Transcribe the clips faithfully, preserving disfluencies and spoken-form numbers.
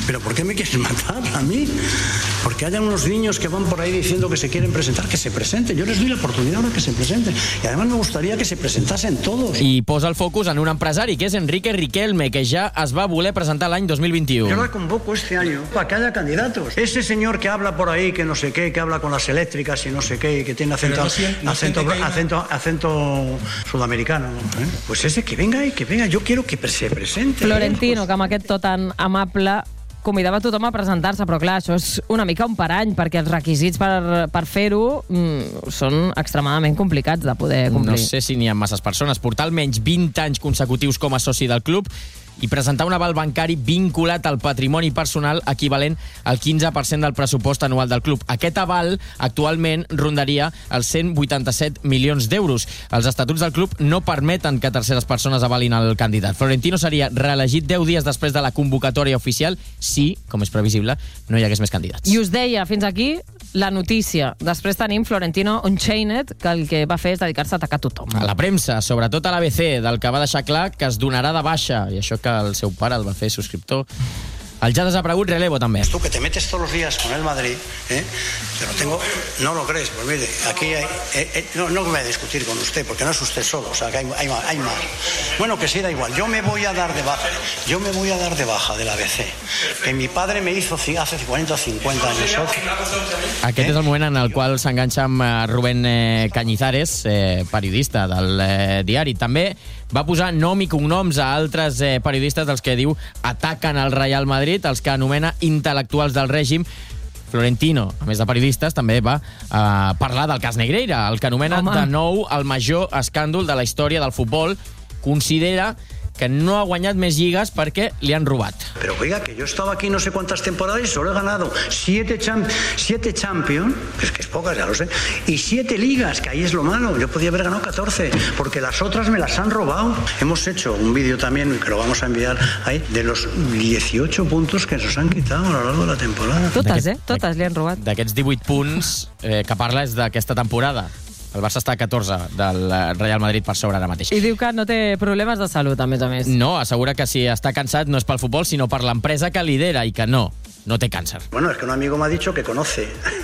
¿Pero por qué me quieres matar a mí? Porque haya unos niños que van por ahí diciendo que se quieren presentar, que se presenten. Yo les doy la oportunidad ahora que se presenten. Y además me gustaría que se presentasen todos. I posa el focus en un empresari, que és Enrique Riquelme, que ja es va voler presentar l'any dos mil vint-i-u. Yo la convoco este año para que haya candidatos. Ese señor que habla por ahí, que no sé qué, que habla con las eléctricas y no sé qué, y que tiene acento, no siente, no acento, acento, acento, acento sudamericano, ¿eh? Pues ese que venga y que venga. Yo quiero que se presente. Florentino, que amb aquest to tan amable convidava tothom a presentar-se, però clar, això és una mica un parany, perquè els requisits per, per fer-ho mm, són extremadament complicats de poder complir. No sé si n'hi ha masses persones. Portar almenys vint anys consecutius com a soci del club i presentar un aval bancari vinculat al patrimoni personal equivalent al quinze per cent del pressupost anual del club. Aquest aval actualment rondaria els cent vuitanta-set milions d'euros. Els estatuts del club no permeten que terceres persones avalin el candidat. Florentino seria reelegit deu dies després de la convocatòria oficial si, com és previsible, no hi hagués més candidats. I us deia, fins aquí, la notícia. Després tenim Florentino Unchained, que el que va fer és dedicar-se a atacar tothom. A la premsa, sobretot a l'A B C, del que va deixar clar que es donarà de baixa, i això que el seu pare el va fer subscriptor. El ja desaparegut Relevo també. Tú que te metes todos los días con el Madrid, ¿eh? Pero tengo, no lo crees, pues mire, aquí hay, eh, eh, no, no voy a discutir con usted, porque no es usted solo, o sea, que hay, hay, hay más. Bueno, que sí, da igual, yo me voy a dar de baja, yo me voy a dar de baja del A B C, que mi padre me hizo hace cuarenta o cincuenta años. Aquest eh? és el moment en el qual s'enganxa amb Rubén eh, Cañizares, eh, periodista del eh, diari. També va posar nom i cognoms a altres eh, periodistes dels que diu ataquen el Real Madrid, els que anomena intel·lectuals del règim. Florentino, a més de periodistes, també va eh, parlar del cas Negreira, el que anomena Home. de nou el major escàndol de la història del futbol. Considera que no ha guanyat més lligues perquè li han robat. Pero oiga, que yo estaba aquí no sé cuántas temporadas y solo he ganado siete, champ siete Champions, es que es pocas, ya lo sé, y siete ligas, que ahí es lo malo. Yo podía haber ganado catorce, porque las otras me las han robado. Hemos hecho un vídeo también, que lo vamos a enviar ahí, de los dieciocho puntos que nos han quitado a lo largo de la temporada. Totes, eh? Totes li han robat. D'aquests divuit punts eh, que parla és d'aquesta temporada. El Barça està a catorze del Real Madrid per sobre ara mateix. I diu que no té problemes de salut, a més a més. No, assegura que si està cansat no és pel futbol, sinó per l'empresa que lidera i que no, no té càncer. Bueno, es que un amigo me ha dicho que conoce,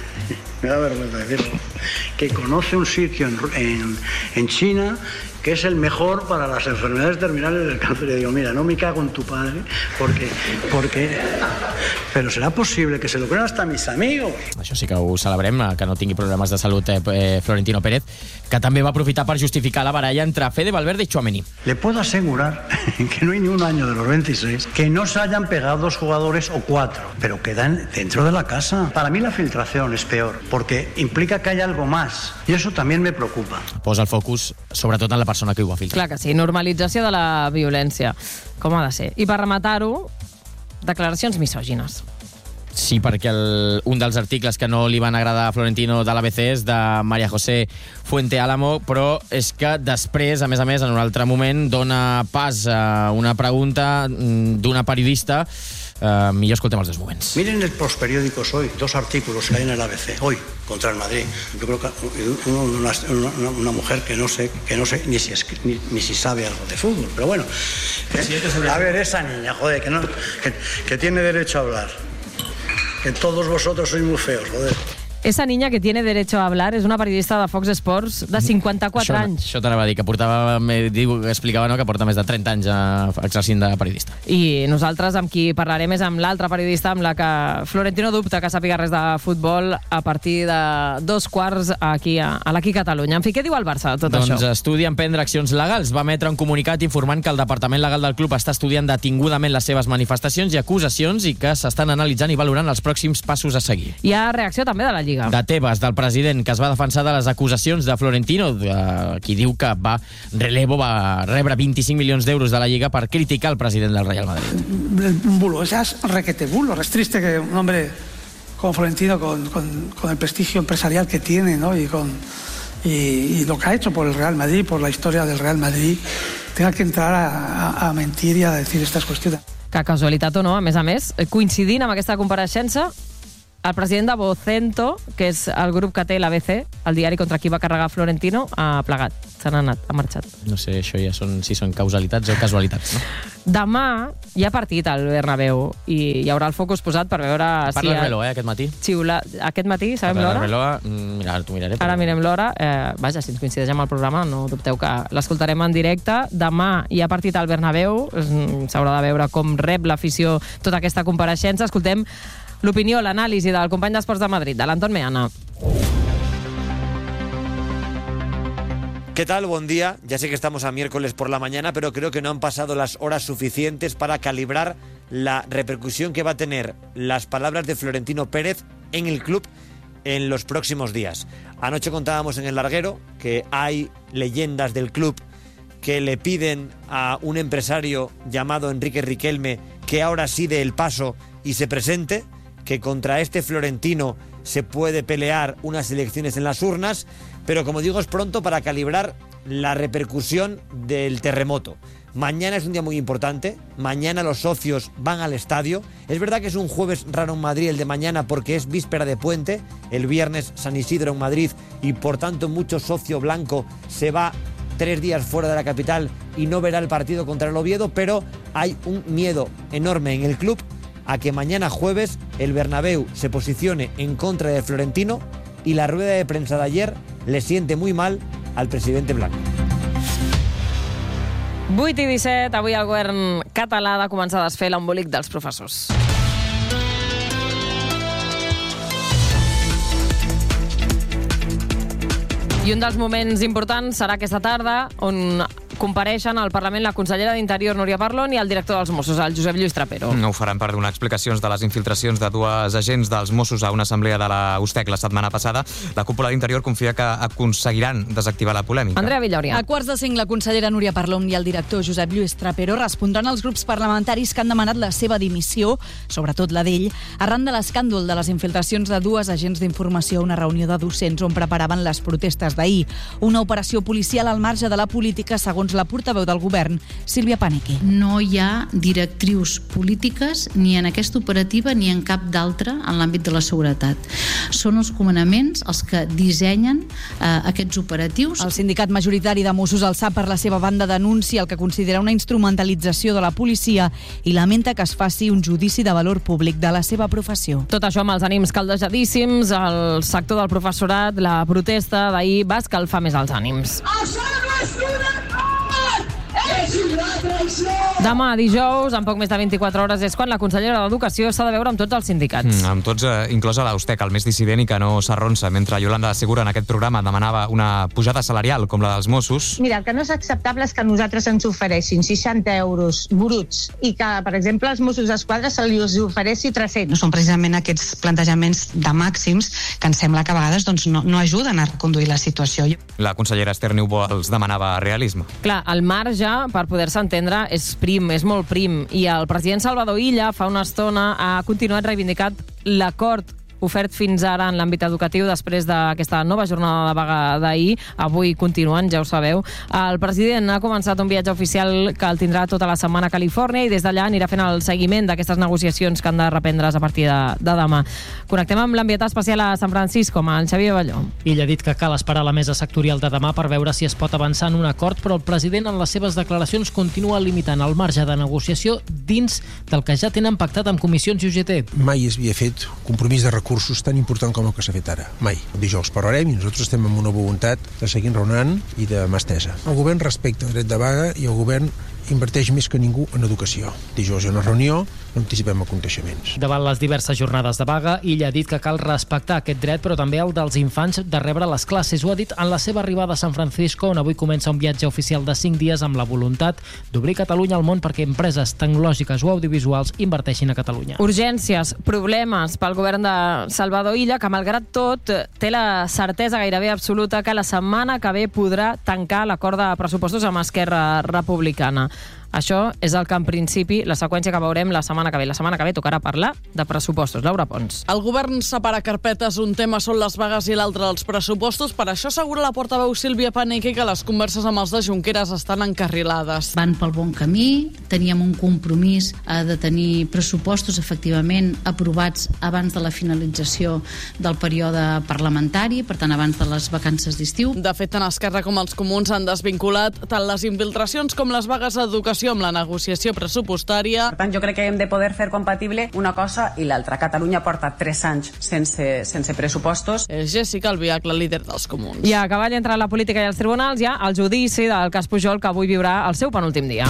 me da vergüenza decirlo, que conoce un sitio en, en, en China que es el mejor para las enfermedades terminales del cáncer. Y digo, mira, no me cago en tu padre, porque, porque... Pero serà possible que se lo crean hasta mis amigos. Això sí que ho celebrem, que no tingui problemes de salut eh, Florentino Pérez, que també va aprofitar per justificar la baralla entre Fede Valverde y Tchouaméni. Le puedo asegurar que no hay ni un año de los veintiséis que no se hayan pegado dos jugadores o cuatro, pero quedan dentro de la casa. Para mí la filtración es peor, porque implica que hay algo más, y eso también me preocupa. Posa el focus sobretot en la persona que ho va filtrar. Clar que sí, normalització de la violència, com ha de ser. I per rematar-ho, declaracions misògines. Sí, perquè el, un dels articles que no li van agradar a Florentino de l'A B C és de María José Fuente Álamo, però és que després, a més a més, en un altre moment, dona pas a una pregunta d'una periodista. Uh, millor escoltem els dos moments. Miren los periódicos hoy, dos artículos que hay en el A B C, hoy, contra el Madrid. Yo creo que una, una, una mujer que no sé, que no sé ni, si es, ni, ni si sabe algo de fútbol, pero bueno. Eh, a ver, esa niña, joder, que, no, que, que tiene derecho a hablar. Que todos vosotros sois muy feos, joder. Esa niña que tiene derecho a hablar és una periodista de Fox Sports de cinquanta-quatre això, anys. Això t'anava a dir, que portava, diu, explicava no, que porta més de trenta anys exercint de periodista. I nosaltres amb qui parlarem és amb l'altra periodista amb la que Florentino dubta que sàpiga res de futbol a partir de dos quarts aquí a, a l'Aquí Catalunya. En fi, què diu el Barça de tot doncs això? Doncs estudia emprendre accions legals. Va emetre un comunicat informant que el Departament Legal del club està estudiant detingudament les seves manifestacions i acusacions i que s'estan analitzant i valorant els pròxims passos a seguir. Hi ha reacció també de la Lliga. De Tebas, del president, que es va defensar de les acusacions de Florentino, de, qui diu que va Relevo va rebre vint-i-cinc milions d'euros de la Lliga per criticar el president del Real Madrid. Un bulo, ese es requete bulo. Es triste que un hombre como Florentino, con, con, con el prestigio empresarial que tiene, ¿no? y, con, y, y lo que ha hecho por el Real Madrid, por la historia del Real Madrid, tenga que entrar a, a, a mentir y a decir estas cuestiones. Que casualitat o no, a més a més, coincidint amb aquesta compareixença, el president de Vocento, que és el grup que té l'A B C, el diari contra qui va carregar Florentino, ha plegat. Se n'ha anat, ha marxat. No sé, això ja són, si són causalitats o casualitats, no? Demà hi ha partit al Bernabéu i hi haurà el focus posat per veure si... Parla el reloj, eh, aquest matí. Xiula... Aquest matí, sabem l'hora? El reloj, mira, ara t'ho miraré. Ara mirem l'hora. Eh, vaja, si ens coincideix amb el programa, no dubteu que l'escoltarem en directe. Demà hi ha partit al Bernabéu. S'haurà de veure com rep l'afició tota aquesta compareixença. Escoltem l'opinió, l'anàlisi del company d'Esports de Madrid, de l'Anton Meana. ¿Qué tal? Buen día. Ya sé que estamos a miércoles por la mañana, pero creo que no han pasado las horas suficientes para calibrar la repercusión que va a tener las palabras de Florentino Pérez en el club en los próximos días. Anoche contábamos en El Larguero que hay leyendas del club que le piden a un empresario llamado Enrique Riquelme que ahora sí dé el paso y se presente, que contra este Florentino se puede pelear unas elecciones en las urnas, pero como digo, es pronto para calibrar la repercusión del terremoto. Mañana es un día muy importante, mañana los socios van al estadio. Es verdad que es un jueves raro en Madrid el de mañana porque es víspera de puente, el viernes San Isidro en Madrid y por tanto mucho socio blanco se va tres días fuera de la capital y no verá el partido contra el Oviedo, pero hay un miedo enorme en el club a que mañana jueves el Bernabéu se posicione en contra de Florentino y la rueda de prensa de ayer le siente muy mal al presidente blanco. vuit i disset, avui el govern català ha de començar a desfer l'embolic dels professors. I un dels moments importants serà aquesta tarda, on compareixen al Parlament la consellera d'Interior, Núria Parlon, i el director dels Mossos, el Josep Lluís Trapero. No ho faran per donar explicacions de les infiltracions de dues agents dels Mossos a una assemblea de la U S T E C la setmana passada. La cúpula d'Interior confia que aconseguiran desactivar la polèmica. Andrea Villauria. A quarts de cinc, la consellera Núria Parlon i el director Josep Lluís Trapero respondran als grups parlamentaris que han demanat la seva dimissió, sobretot la d'ell, arran de l'escàndol de les infiltracions de dues agents d'informació a una reunió de docents on preparaven les protestes d'ahir. Una operació policial al marge de la política, segons la portaveu del govern, Sílvia Paneque. No hi ha directrius polítiques ni en aquesta operativa ni en cap d'altra en l'àmbit de la seguretat. Són els comandaments els que dissenyen eh, aquests operatius. El sindicat majoritari de Mossos, el S A P, per la seva banda, denuncia el que considera una instrumentalització de la policia i lamenta que es faci un judici de valor públic de la seva professió. Tot això amb els ànims caldejadíssims, el sector del professorat, la protesta d'ahir va escalfar més els ànims. Demà, dijous, en poc més de vint-i-quatre hores, és quan la consellera d'Educació s'ha de veure amb tots els sindicats. Mm, amb tots, eh, inclosa la U S T E C, el més dissident i que no s'arronsa. Mentre Yolanda Segura en aquest programa demanava una pujada salarial com la dels Mossos. Mira, el que no és acceptable és que a nosaltres ens ofereixin seixanta euros bruts i que, per exemple, als Mossos d'Esquadra se li ofereixi tres-cents. No són precisament aquests plantejaments de màxims que ens sembla que a vegades doncs, no, no ajuden a reconduir la situació. La consellera Esther Niubó els demanava realisme. Clar, el marge, per poder-se entendre, és prim, és molt prim. I el president Salvador Illa fa una estona ha continuat reivindicant l'acord ofert fins ara en l'àmbit educatiu després d'aquesta nova jornada de vaga d'ahir. Avui continuen, ja ho sabeu. El president ha començat un viatge oficial que el tindrà tota la setmana a Califòrnia i des d'allà anirà fent el seguiment d'aquestes negociacions que han de reprendre's a partir de, de demà. Connectem amb l'enviat especial a San Francisco, amb el Xavier Balló. Ell ha dit que cal esperar la mesa sectorial de demà per veure si es pot avançar en un acord, però el president en les seves declaracions continua limitant el marge de negociació dins del que ja tenen pactat amb comissions i U G T. Mai es havia fet compromís de recursos tan important com el que s'ha fet ara. Mai. Dijous parlarem i nosaltres estem amb una voluntat de seguir raonant i de mà estesa. El govern respecta el dret de vaga i el govern inverteix més que ningú en educació. Dijous hi ha una reunió, no anticipem aconteixements. Davant les diverses jornades de vaga, ell ha dit que cal respectar aquest dret, però també el dels infants de rebre les classes. Ho ha dit en la seva arribada a San Francisco, on avui comença un viatge oficial de cinc dies amb la voluntat d'obrir Catalunya al món perquè empreses tecnològiques o audiovisuals inverteixin a Catalunya. Urgències, problemes pel govern de Salvador Illa, que malgrat tot té la certesa gairebé absoluta que la setmana que ve podrà tancar l'acord de pressupostos amb Esquerra Republicana. Això és el que, en principi, la seqüència que veurem la setmana que ve. La setmana que ve tocarà parlar de pressupostos. Laura Pons. El govern separa carpetes, un tema són les vagues i l'altre els pressupostos. Per això assegura la portaveu Sílvia Paneque que les converses amb els de Junqueras estan encarrilades. Van pel bon camí, teníem un compromís de tenir pressupostos efectivament aprovats abans de la finalització del període parlamentari, per tant abans de les vacances d'estiu. De fet, tant Esquerra com els comuns han desvinculat tant les infiltracions com les vagues d'educació amb la negociació pressupostària. Per tant, jo crec que hem de poder fer compatible una cosa i l'altra. Catalunya porta tres anys sense, sense pressupostos. És Jessica Albiach, la líder dels comuns. I a cavall entre la política i els tribunals hi ha el judici del cas Pujol, que avui viurà el seu penúltim dia.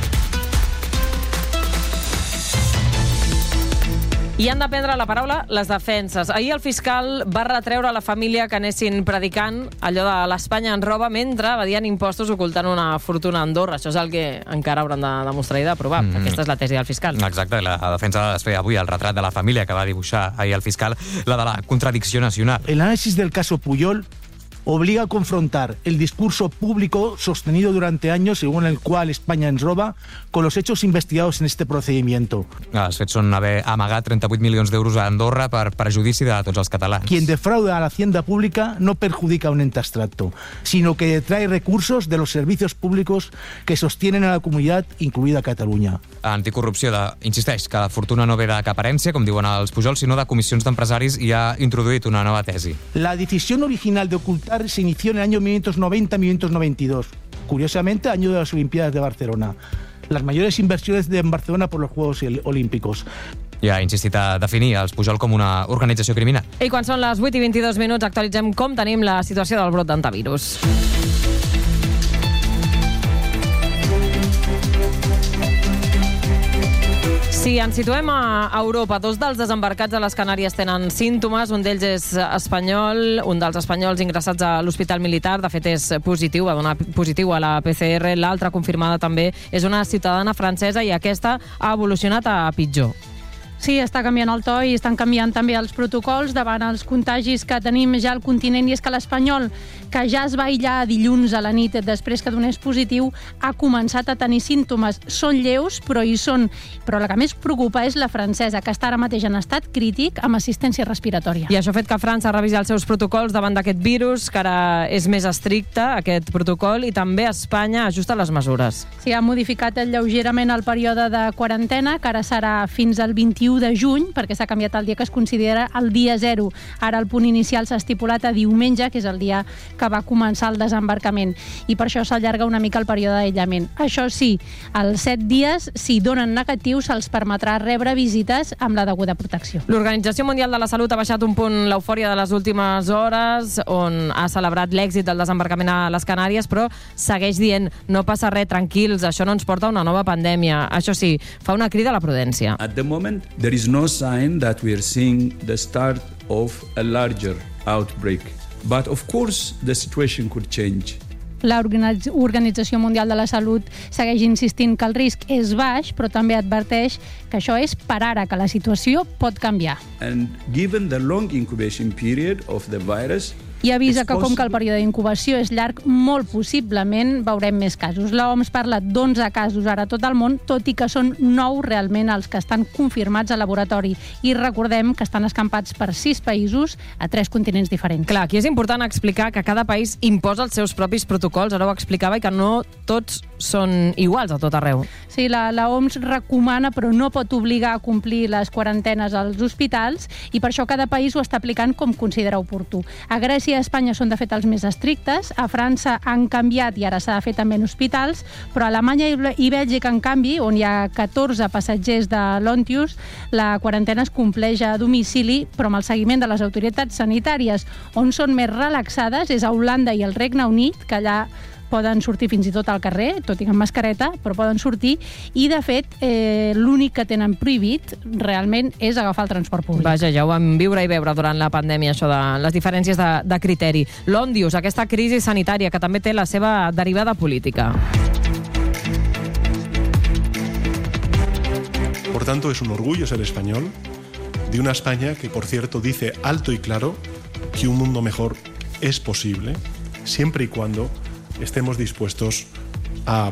I han de prendre la paraula les defenses. Ahir el fiscal va retreure a la família que anessin predicant allò de l'Espanya en roba mentre evadien impostos ocultant una fortuna a Andorra. Això és el que encara hauran de demostrar i de provar. Mm. Aquesta és la tesi del fiscal. Exacte, la defensa es feia avui el retrat de la família que va dibuixar ahir el fiscal, la de la contradicció nacional. El análisis del caso Pujol obliga a confrontar el discurso público sostenido durante años, según el cual España ens roba, con los hechos investigados en este procedimiento. Els fets són haver amagat trenta-vuit milions d'euros a Andorra per perjudici de tots els catalans. Quien defrauda a la hacienda pública no perjudica a un ente abstracto, sino que detrae recursos de los servicios públicos que sostienen a la comunidad, incluida Catalunya. Anticorrupció de, insisteix que la fortuna no ve de cap herència, com diuen els Pujol, sinó de comissions d'empresaris, i ha introduït una nova tesi. La decisión original de ocultar se inició en el año mil novecientos noventa a mil novecientos noventa y dos, curiosamente año de las Olimpiadas de Barcelona, las mayores inversiones de en Barcelona por los Juegos Olímpicos. I ha insistit a definir els Pujol com una organització criminal. I quan són les vuit i vint-i-dos minuts actualitzem com tenim la situació del brot d'antivirus. Si ens situem a Europa, dos dels desembarcats a les Canàries tenen símptomes, un d'ells és espanyol, un dels espanyols ingressats a l'hospital militar, de fet és positiu, va donar positiu a la P C R, l'altra confirmada també és una ciutadana francesa i aquesta ha evolucionat a pitjor. Sí, està canviant el to i estan canviant també els protocols davant els contagis que tenim ja al continent, i és que l'espanyol, que ja es va aïllar dilluns a la nit després que donés positiu, ha començat a tenir símptomes. Són lleus, però hi són. Però la que més preocupa és la francesa, que està ara mateix en estat crític amb assistència respiratòria. I això ha fet que França revisi els seus protocols davant d'aquest virus, que ara és més estricte, aquest protocol, i també Espanya ajusta les mesures. Sí, ha modificat lleugerament el període de quarantena, que ara serà fins al vint-i-u de juny, perquè s'ha canviat el dia que es considera el dia zero. Ara el punt inicial s'ha estipulat a diumenge, que és el dia que va començar el desembarcament, i per això s'allarga una mica el període d'aïllament. Això sí, els set dies, si donen negatius, se'ls permetrà rebre visites amb la deguda protecció. L'Organització Mundial de la Salut ha baixat un punt l'eufòria de les últimes hores, on ha celebrat l'èxit del desembarcament a les Canàries, però segueix dient, no passa res, tranquils, això no ens porta a una nova pandèmia. Això sí, fa una crida a la prudència. At the moment, there is no sign that we are seeing the start of a larger outbreak. But of course, the situation could change. L'Organització Mundial de la Salut segueix insistint que el risc és baix, però també adverteix que això és per ara, que la situació pot canviar. And given the long incubation period of the virus, i avisa que com que el període d'incubació és llarg, molt possiblement veurem més casos. L'O M S parla d'onze casos ara a tot el món, tot i que són nou realment els que estan confirmats al laboratori. I recordem que estan escampats per sis països a tres continents diferents. Clar, aquí és important explicar que cada país imposa els seus propis protocols, ara ho explicava, i que no tots són iguals a tot arreu. Sí, la, la O M S recomana, però no pot obligar a complir les quarantenes als hospitals, i per això cada país ho està aplicant com considera oportú. A Grècia i a Espanya són, de fet, els més estrictes. A França han canviat i ara s'ha de fer també en hospitals, però a Alemanya i Bèlgica, en canvi, on hi ha catorze passatgers de l'Ontius, la quarantena es compleix a domicili, però amb el seguiment de les autoritats sanitàries. On són més relaxades és a Holanda i el Regne Unit, que allà poden sortir fins i tot al carrer, tot i amb mascareta, però poden sortir, i de fet eh, l'únic que tenen prohibit realment és agafar el transport públic. Vaja, ja ho vam viure i veure durant la pandèmia, això de les diferències de, de criteri. L'Ondius, aquesta crisi sanitària que també té la seva derivada política. Por tanto, es un orgullo ser español, de una España que, por cierto, dice alto y claro que un mundo mejor es posible, siempre y cuando estemos dispuestos a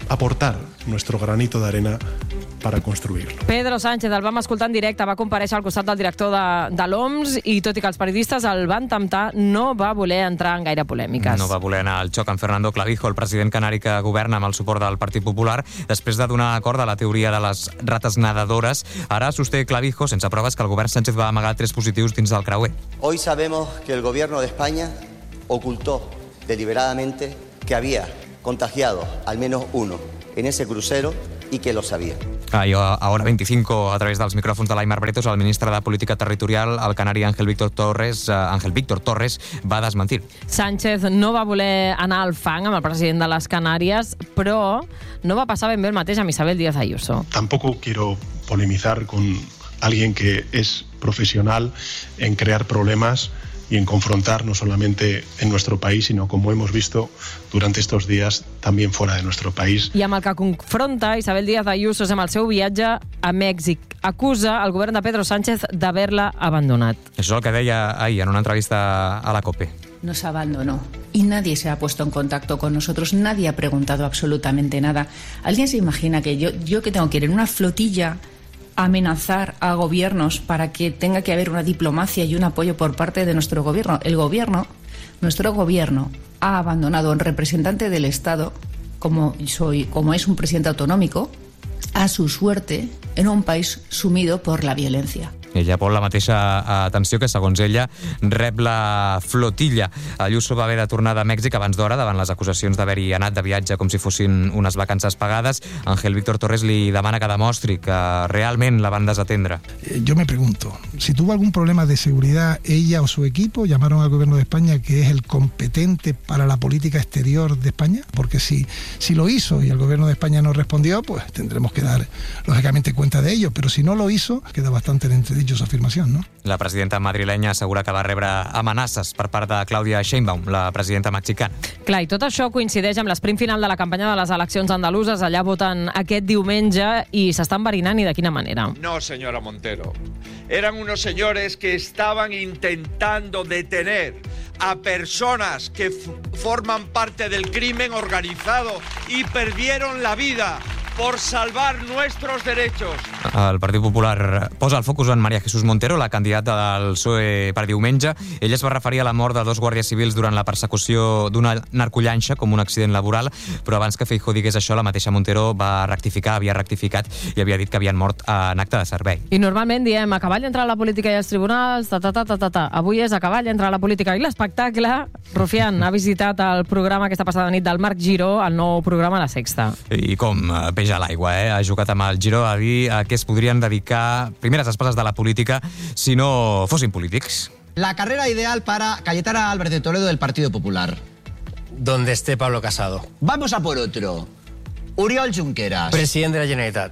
aportar nuestro granito de arena para construirlo. Pedro Sánchez, el vam escoltar en directe, va comparèixer al costat del director de, de l'O M S i tot i que els periodistes el van temptar, no va voler entrar en gaire polèmiques. No va voler anar al xoc amb Fernando Clavijo, el president canari que governa amb el suport del Partit Popular, després de donar acord a la teoria de les rates nedadores. Ara sosté Clavijo, sense proves, que el govern Sánchez va amagar tres positius dins del creuer. Hoy sabemos que el gobierno de España ocultó deliberadamente que había contagiado al menos uno en ese crucero y que lo sabía. Ah, I a Hora veinticinco, a través dels micròfons de l'Aimar Bretos, el ministre de Política Territorial, el canari Ángel Víctor Torres, eh, Ángel Víctor Torres, va desmentir. Sánchez no va voler anar al fang amb el president de les Canàries, però no va passar ben bé el mateix amb Isabel Díaz Ayuso. Tampoco quiero polemizar con alguien que es profesional en crear problemas y en confrontar no solamente en nuestro país, sino como hemos visto durante estos días también fuera de nuestro país. I amb el que confronta Isabel Díaz Ayuso és amb el seu viatge a Mèxic. Acusa el govern de Pedro Sánchez d'haver-la abandonat. Això és el que deia ahir en una entrevista a la COPE. Nos abandonó y nadie se ha puesto en contacto con nosotros, nadie ha preguntado absolutamente nada. ¿Alguien se imagina que yo, yo que tengo que ir en una flotilla amenazar a gobiernos para que tenga que haber una diplomacia y un apoyo por parte de nuestro gobierno? El gobierno, nuestro gobierno, ha abandonado a un representante del Estado, como soy, como es un presidente autonómico, a su suerte en un país sumido por la violencia. Ella vol la mateixa atenció que, segons ella, rep la flotilla. Ayuso va haver de tornar de Mèxic abans d'hora davant les acusacions d'haver-hi anat de viatge com si fossin unes vacances pagades. Ángel Víctor Torres li demana que demostri que realment la van desatendre. Yo me pregunto, si tuvo algún problema de seguridad ella o su equipo, llamaron al gobierno de España, que es el competente para la política exterior de España, porque si, si lo hizo y el gobierno de España no respondió, pues tendremos que dar, lógicamente, cuenta de ello, pero si no lo hizo, queda bastante en entredicho su afirmación, ¿no? La presidenta madrilenya assegura que va rebre amenaces per part de Clàudia Sheinbaum, la presidenta mexicana. Clar, i tot això coincideix amb l'esprint final de la campanya de les eleccions andaluses. Allà voten aquest diumenge i s'estan enverinant, i de quina manera? No, señora Montero. Eran unos señores que estaban intentando detener a personas que forman parte del crimen organizado y perdieron la vida por salvar nuestros derechos. El Partit Popular posa el focus en María Jesús Montero, la candidata del P S O E per diumenge. Ella es va referir a la mort de dos guàrdies civils durant la persecució d'una narcollanxa com un accident laboral, però abans que Feijóo digués això, la mateixa Montero va rectificar, havia rectificat i havia dit que havien mort en acte de servei. I normalment diem a cavall entre la política i els tribunals, ta, ta, ta, ta, ta, ta. Avui és a cavall entre la política i l'espectacle. Rufián ha visitat el programa aquesta passada nit del Marc Giró, el nou programa La Sexta. I com peix a l'aigua, eh? Ha jugat amb el Giró a dir a què es podrien dedicar primeres espases de la política si no fossin polítics. La carrera ideal para Cayetana Álvarez de Toledo del Partido Popular. Donde esté Pablo Casado. Vamos a por otro. Oriol Junqueras. Presidente de la Generalitat.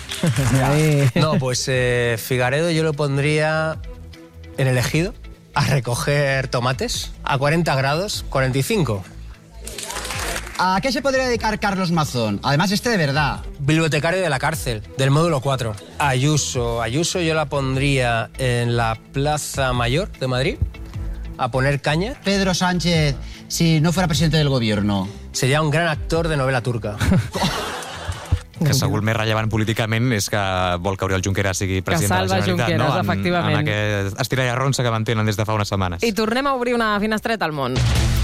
No, pues eh, Figaredo yo lo pondría en el Ejido a recoger tomates a cuarenta grados, cuarenta y cinco. ¿A qué se podría dedicar Carlos Mazón? Además, este de verdad. Bibliotecario de la cárcel, del módulo cuatro. Ayuso. Ayuso yo la pondría en la Plaza Mayor de Madrid a poner caña. Pedro Sánchez, si no fuera presidente del gobierno. Sería un gran actor de novela turca. Que segur el més rellevant políticament és que vol que Oriol Junqueras sigui president de la Generalitat. Junqueras, no? En, efectivament. en aquest estira i arronsa que mantenen des de fa unes setmanes. I tornem a obrir una finestreta al món.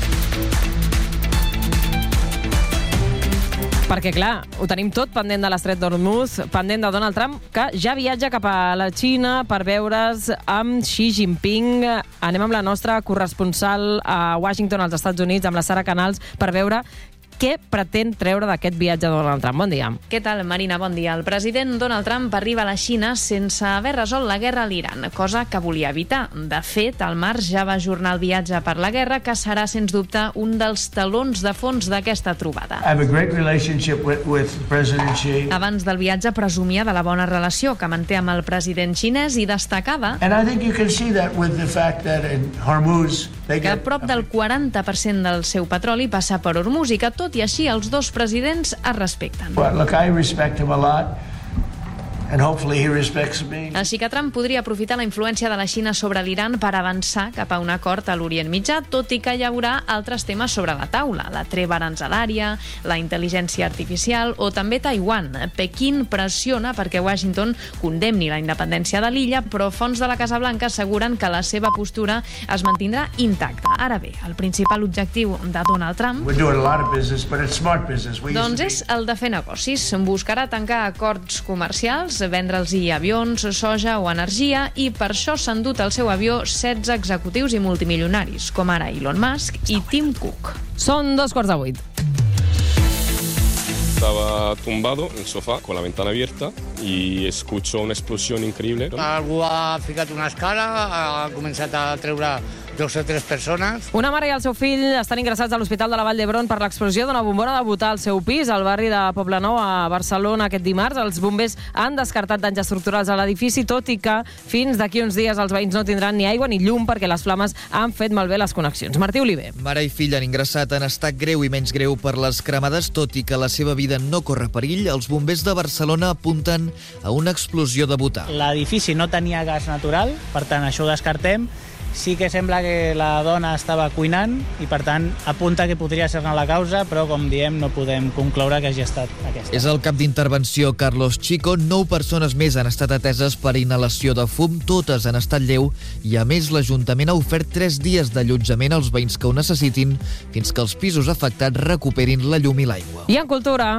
Perquè, clar, ho tenim tot pendent de l'estret d'Hormuz, pendent de Donald Trump, que ja viatja cap a la Xina per veure's amb Xi Jinping. Anem amb la nostra corresponsal a Washington, als Estats Units, amb la Sara Canals, per veure què pretén treure d'aquest viatge de Donald Trump. Bon dia. Què tal, Marina? Bon dia. El president Donald Trump arriba a la Xina sense haver resolt la guerra a l'Iran, cosa que volia evitar. De fet, al març ja va ajornar el viatge per la guerra, que serà, sens dubte, un dels talons de fons d'aquesta trobada. I have a great relationship with, with President Xi. Abans del viatge presumia de la bona relació que manté amb el president xinès i destacava And I think you can see that with the fact that in Hormuz they que get... prop del quaranta per cent del seu petroli passa per Hormuz i que, tot i així, els dos presidents es respecten. Well, look, I respect him a lot. and hopefully he respects me. Així que Trump podria aprofitar la influència de la Xina sobre l'Iran per avançar cap a un acord a l'Orient Mitjà, tot i que hi haurà altres temes sobre la taula, la treva aranzelària, la intel·ligència artificial o també Taiwan. Pequín pressiona perquè Washington condemni la independència de l'illa, però fonts de la Casa Blanca asseguren que la seva postura es mantindrà intacta. Ara bé, el principal objectiu de Donald Trump We're doing a lot of business, but it's smart business. We used to doncs be- és el de fer negocis. Buscarà tancar acords comercials, vendre'ls-hi avions, soja o energia, i per això s'han dut al seu avió setze executius i multimilionaris, com ara Elon Musk i Tim Cook. Són dos quarts de vuit. Estaba tumbado en el sofá con la ventana abierta y escucho una explosión increíble. Algú ha ficat una escala, ha començat a treure dos o tres persones. Una mare i el seu fill estan ingressats a l'Hospital de la Vall d'Hebron per l'explosió d'una bombona de butà al seu pis al barri de Poblenou, a Barcelona, aquest dimarts. Els bombers han descartat danys estructurals a l'edifici, tot i que fins d'aquí uns dies els veïns no tindran ni aigua ni llum perquè les flames han fet malbé les connexions. Martí Oliver. Mare i fill han ingressat en estat greu i menys greu per les cremades, tot i que la seva vida no corre perill. Els bombers de Barcelona apunten a una explosió de butà. L'edifici no tenia gas natural, per tant, això ho descartem. Sí que sembla que la dona estava cuinant i, per tant, apunta que podria ser-ne la causa, però, com diem, no podem concloure que hagi estat aquesta. És el cap d'intervenció Carlos Chico. Nou persones més han estat ateses per inhalació de fum, totes en estat lleu, i a més l'Ajuntament ha ofert tres dies d'allotjament als veïns que ho necessitin fins que els pisos afectats recuperin la llum i l'aigua. I en cultura...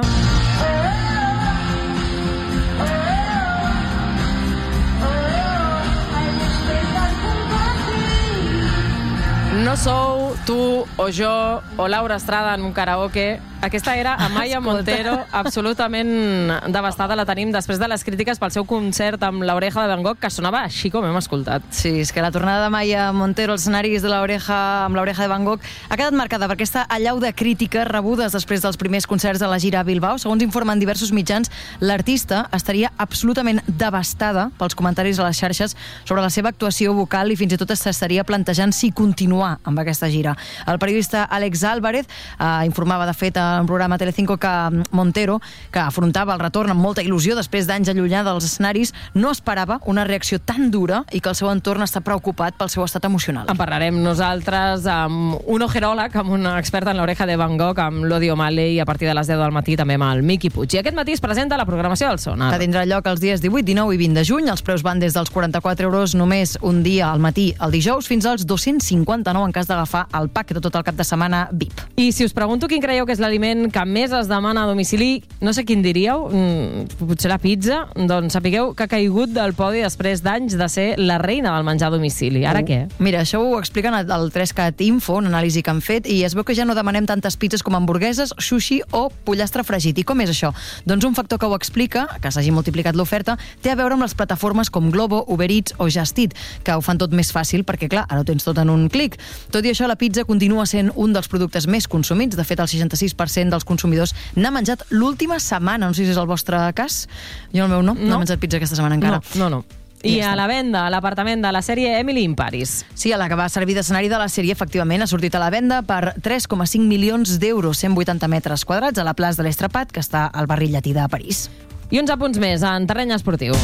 No sou tu o jo o Laura Estrada en un karaoke. Aquesta era Amaya Montero, absolutament devastada. La tenim després de les crítiques pel seu concert amb l'Oreja de Van Gogh, que sonava així com hem escoltat. Sí, és que la tornada d'Amaya Montero als escenaris de l'Oreja amb l'Oreja de Van Gogh ha quedat marcada per aquesta allau de crítiques rebudes després dels primers concerts de la gira a Bilbao. Segons informen diversos mitjans, l'artista estaria absolutament devastada pels comentaris a les xarxes sobre la seva actuació vocal i fins i tot s'estaria plantejant si continuar amb aquesta gira. El periodista Àlex Álvarez eh, informava, de fet, en programa Telecinco que Montero, que afrontava el retorn amb molta il·lusió després d'anys allunyada dels escenaris, no esperava una reacció tan dura i que el seu entorn està preocupat pel seu estat emocional. En parlarem nosaltres amb un ojeròleg, amb un expert en l'Oreja de Van Gogh, amb l'Odi O'Malley, i a partir de les deu del matí també amb el Miqui Puig. I aquest matí es presenta la programació del Sonar. Que tindrà lloc els dies divuit, dinou i vint de juny. Els preus van des dels quaranta-quatre euros només un dia al matí el dijous fins als dos-cents cinquanta-nou en cas d'agafar el pack de tot el cap de setmana V I P. I si us pregunto quin creieu que és l'aliment que més es demana a domicili, no sé quin diríeu, mm, potser la pizza, doncs sapigueu que ha caigut del podi després d'anys de ser la reina del menjar a domicili. Ara Uh, què? Mira, això ho expliquen al tres cat Info, una anàlisi que han fet, i es veu que ja no demanem tantes pizzas com hamburgueses, sushi o pollastre fregit. I com és això? Doncs un factor que ho explica, que s'hagi multiplicat l'oferta, té a veure amb les plataformes com Glovo, Uber Eats o Just Eat, que ho fan tot més fàcil perquè, clar, ara ho tens tot en un clic. Tot i això, la pizza continua sent un dels productes més consumits. De fet, el seixanta-sis per cent dels consumidors n'ha menjat l'última setmana. No sé si és el vostre cas. Jo el meu no, no, no he menjat pizza aquesta setmana encara. No, no, no. I a la venda, a l'apartament de la sèrie Emily in Paris. Sí, a la que va servir d'escenari de la sèrie, efectivament, ha sortit a la venda per tres coma cinc milions d'euros, cent vuitanta metres quadrats, a la plaça de l'Estrapat, que està al barri llatí de París. I uns apunts més en terreny esportiu.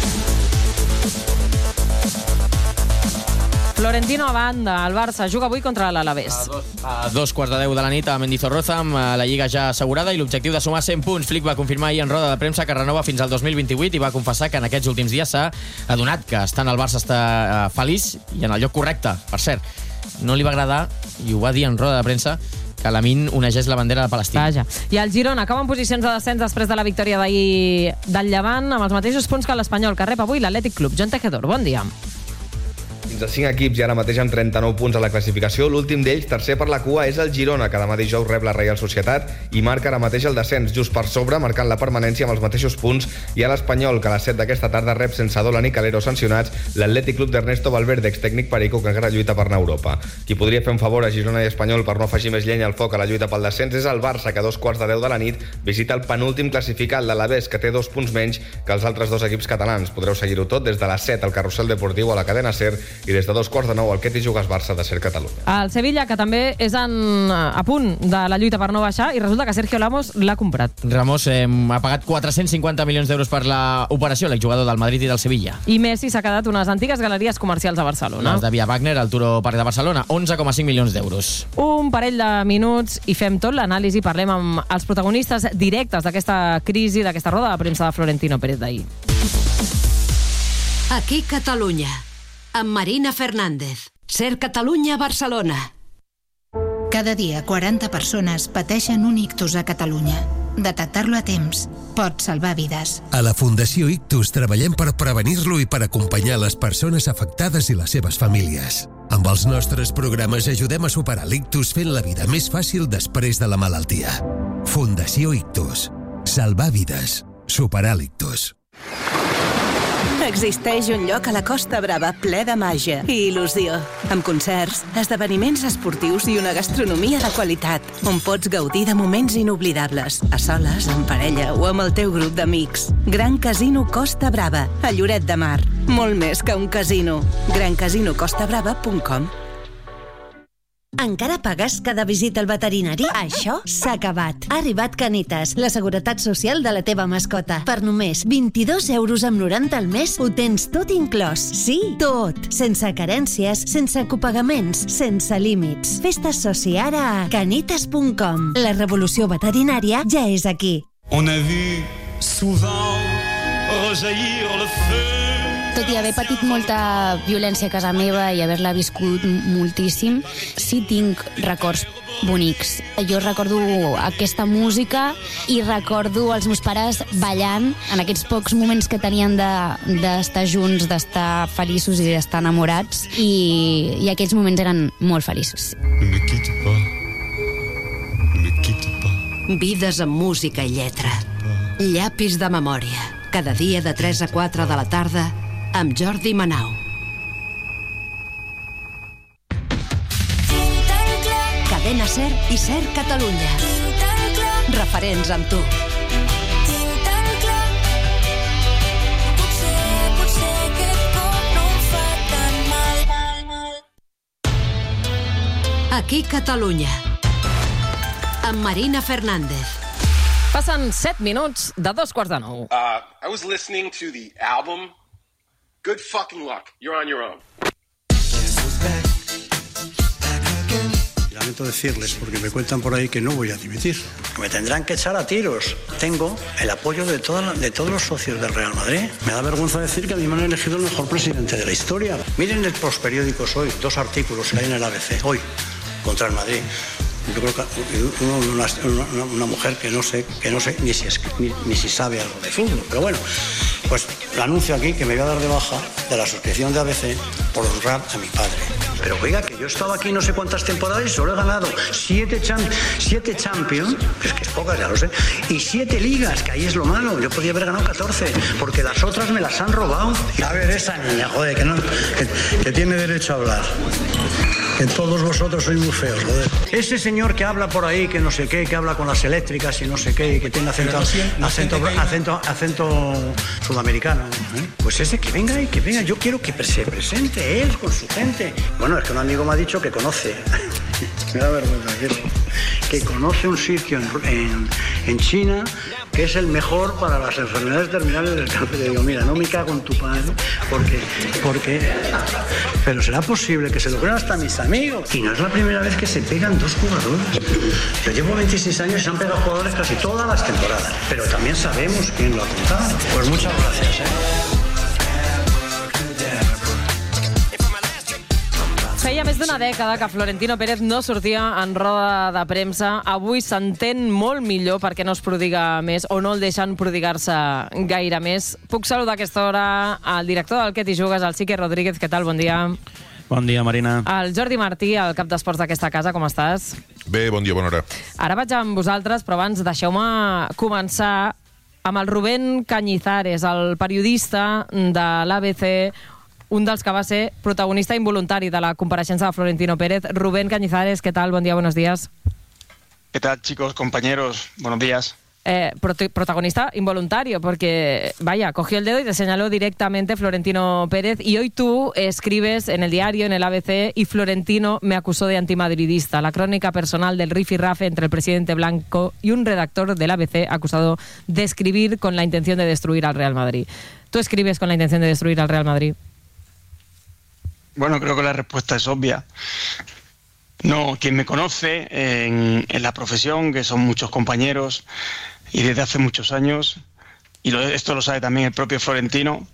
Florentino a banda, el Barça juga avui contra l'Alavés. A dos, a dos quarts de deu de la nit a Mendizorroza, amb la Lliga ja assegurada i l'objectiu de sumar cent punts. Flick va confirmar ahir en roda de premsa que renova fins al dos mil vint-i-vuit i va confessar que en aquests últims dies s'ha adonat que estant al Barça està feliç i en el lloc correcte. Per cert, no li va agradar, i ho va dir en roda de premsa, que Lamin onegés la bandera de Palestina. Vaja. I el Girona acaba en posicions de descens després de la victòria d'ahir del Llevant, amb els mateixos punts que l'Espanyol, que rep avui l'Atlètic Club. John Tejedor, bon dia. Fins a cinc equips i ara mateix amb trenta-nou punts a la classificació. L'últim d'ells, tercer per la cua, és el Girona, que demà dijous rep la Reial Societat i marca ara mateix el descens, just per sobre, marcant la permanència amb els mateixos punts, i a l'Espanyol, que a les set d'aquesta tarda rep sense Dolan i Calero sancionats l'Atlètic Club d'Ernesto Valverde, extècnic perico, que encara lluita per anar a Europa. Qui podria fer un favor a Girona i Espanyol per no afegir més llenya al foc a la lluita pel descens és el Barça, que a dos quarts de deu de la nit visita el penúltim classificat, l'Alavés, que té dos punts menys que els altres dos equips catalans. Podreu seguir-ho tot des de les set al Carrusel Deportiu a la cadena SER i des de dos quarts de nou el Què t'hi jugues Barça de Ser Catalunya. El Sevilla, que també és en, a punt de la lluita per no baixar, i resulta que Sergio Ramos l'ha comprat. Ramos eh, ha pagat quatre-cents cinquanta milions d'euros per l'operació, l'exjugador del Madrid i del Sevilla. I Messi s'ha quedat unes antigues galeries comercials a Barcelona. Les de Via Wagner, al Turo Parc de Barcelona, onze coma cinc milions d'euros. Un parell de minuts i fem tot l'anàlisi. Parlem amb els protagonistes directes d'aquesta crisi, d'aquesta roda de premsa de Florentino Pérez d'ahir. Aquí Catalunya, amb Marina Fernández. Ser Catalunya, Barcelona. Cada dia quaranta persones pateixen un ictus a Catalunya. Detectar-lo a temps pot salvar vides. A la Fundació Ictus treballem per prevenir-lo i per acompanyar les persones afectades i les seves famílies. Amb els nostres programes ajudem a superar l'ictus fent la vida més fàcil després de la malaltia. Fundació Ictus. Salvar vides. Superar l'ictus. Existeix un lloc a la Costa Brava ple de màgia i il·lusió, amb concerts, esdeveniments esportius i una gastronomia de qualitat, on pots gaudir de moments inoblidables, a soles, en parella o amb el teu grup d'amics. Gran Casino Costa Brava, a Lloret de Mar. Molt més que un casino. gran casino costa brava punt com. Encara pagues cada visita al veterinari? Això s'ha acabat. Ha arribat Canitas, la seguretat social de la teva mascota. Per només vint-i-dos euros amb noranta al mes ho tens tot inclòs. Sí, tot. Sense carències, sense copagaments, sense límits. Fes-te soci ara a canitas punt com. La revolució veterinària ja és aquí. On a vu souvent rejaillir le feu. Tot i haver patit molta violència a casa meva i haver-la viscut moltíssim, sí tinc records bonics. Jo recordo aquesta música i recordo els meus pares ballant en aquests pocs moments que tenien d'estar de, junts, d'estar feliços i d'estar enamorats, i, i aquells moments eren molt feliços. Ne quitte pas. Ne quitte pas. Vides amb música i lletra. Llapis de memòria. Cada dia de tres a quatre de la tarda amb Jordi Manau. Cadena Ser i Ser Catalunya. Referents amb tu. Aquí Catalunya. Amb Marina Fernández. Passen set minuts de dos quarts de nou. Uh, I was listening to the album. Good fucking luck. You're on your own. Lamento decirles, porque me cuentan por ahí que no voy a dimitir. Me tendrán que echar a tiros. Tengo el apoyo de, toda, de todos los socios del Real Madrid. Me da vergüenza decir que a mí me han elegido el mejor presidente de la historia. Miren los periódicos hoy, dos artículos que hay en el A B C, hoy, contra el Madrid. Yo creo que una, una, una mujer que no sé, que no sé ni, si es, ni, ni si sabe algo de fútbol. Pero bueno, pues anuncio aquí que me voy a dar de baja de la suscripción de A B C por honrar a mi padre. Pero oiga, que yo he estado aquí no sé cuántas temporadas y solo he ganado siete, cham siete Champions, es que es pocas, ya lo sé, y siete ligas, que ahí es lo malo. Yo podía haber ganado catorce, porque las otras me las han robado. Y a ver, esa niña, joder, que, no, que, que tiene derecho a hablar. Que todos vosotros sois muy feos, joder. Ese señor que habla por ahí, que no sé qué, que habla con las eléctricas y no sé qué, y que tiene acento, no siente, no acento, acento, acento, acento sudamericano, ¿eh? Pues ese que venga y que venga. Yo quiero que se presente él con su gente. Bueno, es que un amigo me ha dicho que conoce, me da vergüenza decirlo, que conoce un sitio en, en, en China que es el mejor para las enfermedades terminales del cáncer. Le digo, mira, no me cago en tu padre, porque, porque... Pero será posible que se lo crean hasta mis amigos. Y no es la primera vez que se pegan dos jugadores. Yo llevo veintiséis años y se han pegado jugadores casi todas las temporadas. Pero también sabemos quién lo ha contado. Pues muchas gracias, ¿eh? Feia més d'una dècada que Florentino Pérez no sortia en roda de premsa. Avui s'entén molt millor perquè no es prodiga més o no el deixen prodigar-se gaire més. Puc saludar a aquesta hora al director del Què t'hi jugues, el Sique Rodríguez. Què tal? Bon dia. Bon dia, Marina. El Jordi Martí, el cap d'esports d'aquesta casa. Com estàs? Bé, bon dia, bona hora. Ara vaig amb vosaltres, però abans deixeu-me començar amb el Rubén Cañizares, el periodista de l'A B C, un dels que va ser protagonista involuntari de la compareixença de Florentino Pérez. Rubén Cañizares, ¿qué tal? Buen día, buenos días. ¿Qué tal, chicos, compañeros? Buenos días. Eh, prot- protagonista involuntario, porque, vaya, cogió el dedo y te señaló directamente Florentino Pérez, y hoy tú escribes en el diario, en el A B C, y Florentino me acusó de antimadridista, la crónica personal del rifirrafe entre el presidente Blanco y un redactor del A B C acusado de escribir con la intención de destruir al Real Madrid. ¿Tú escribes con la intención de destruir al Real Madrid? Bueno, creo que la respuesta es obvia. No, quien me conoce en, en la profesión, que son muchos compañeros, y desde hace muchos años, y lo, esto lo sabe también el propio Florentino,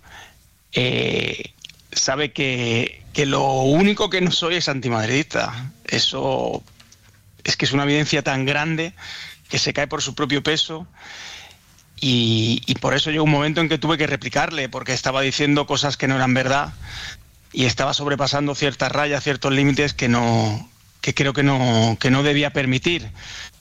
eh, sabe que, que lo único que no soy es antimadridista. Eso es que es una evidencia tan grande que se cae por su propio peso, y, y por eso llegó un momento en que tuve que replicarle, porque estaba diciendo cosas que no eran verdad y estaba sobrepasando ciertas rayas, ciertos límites que no que creo que no que no debía permitir.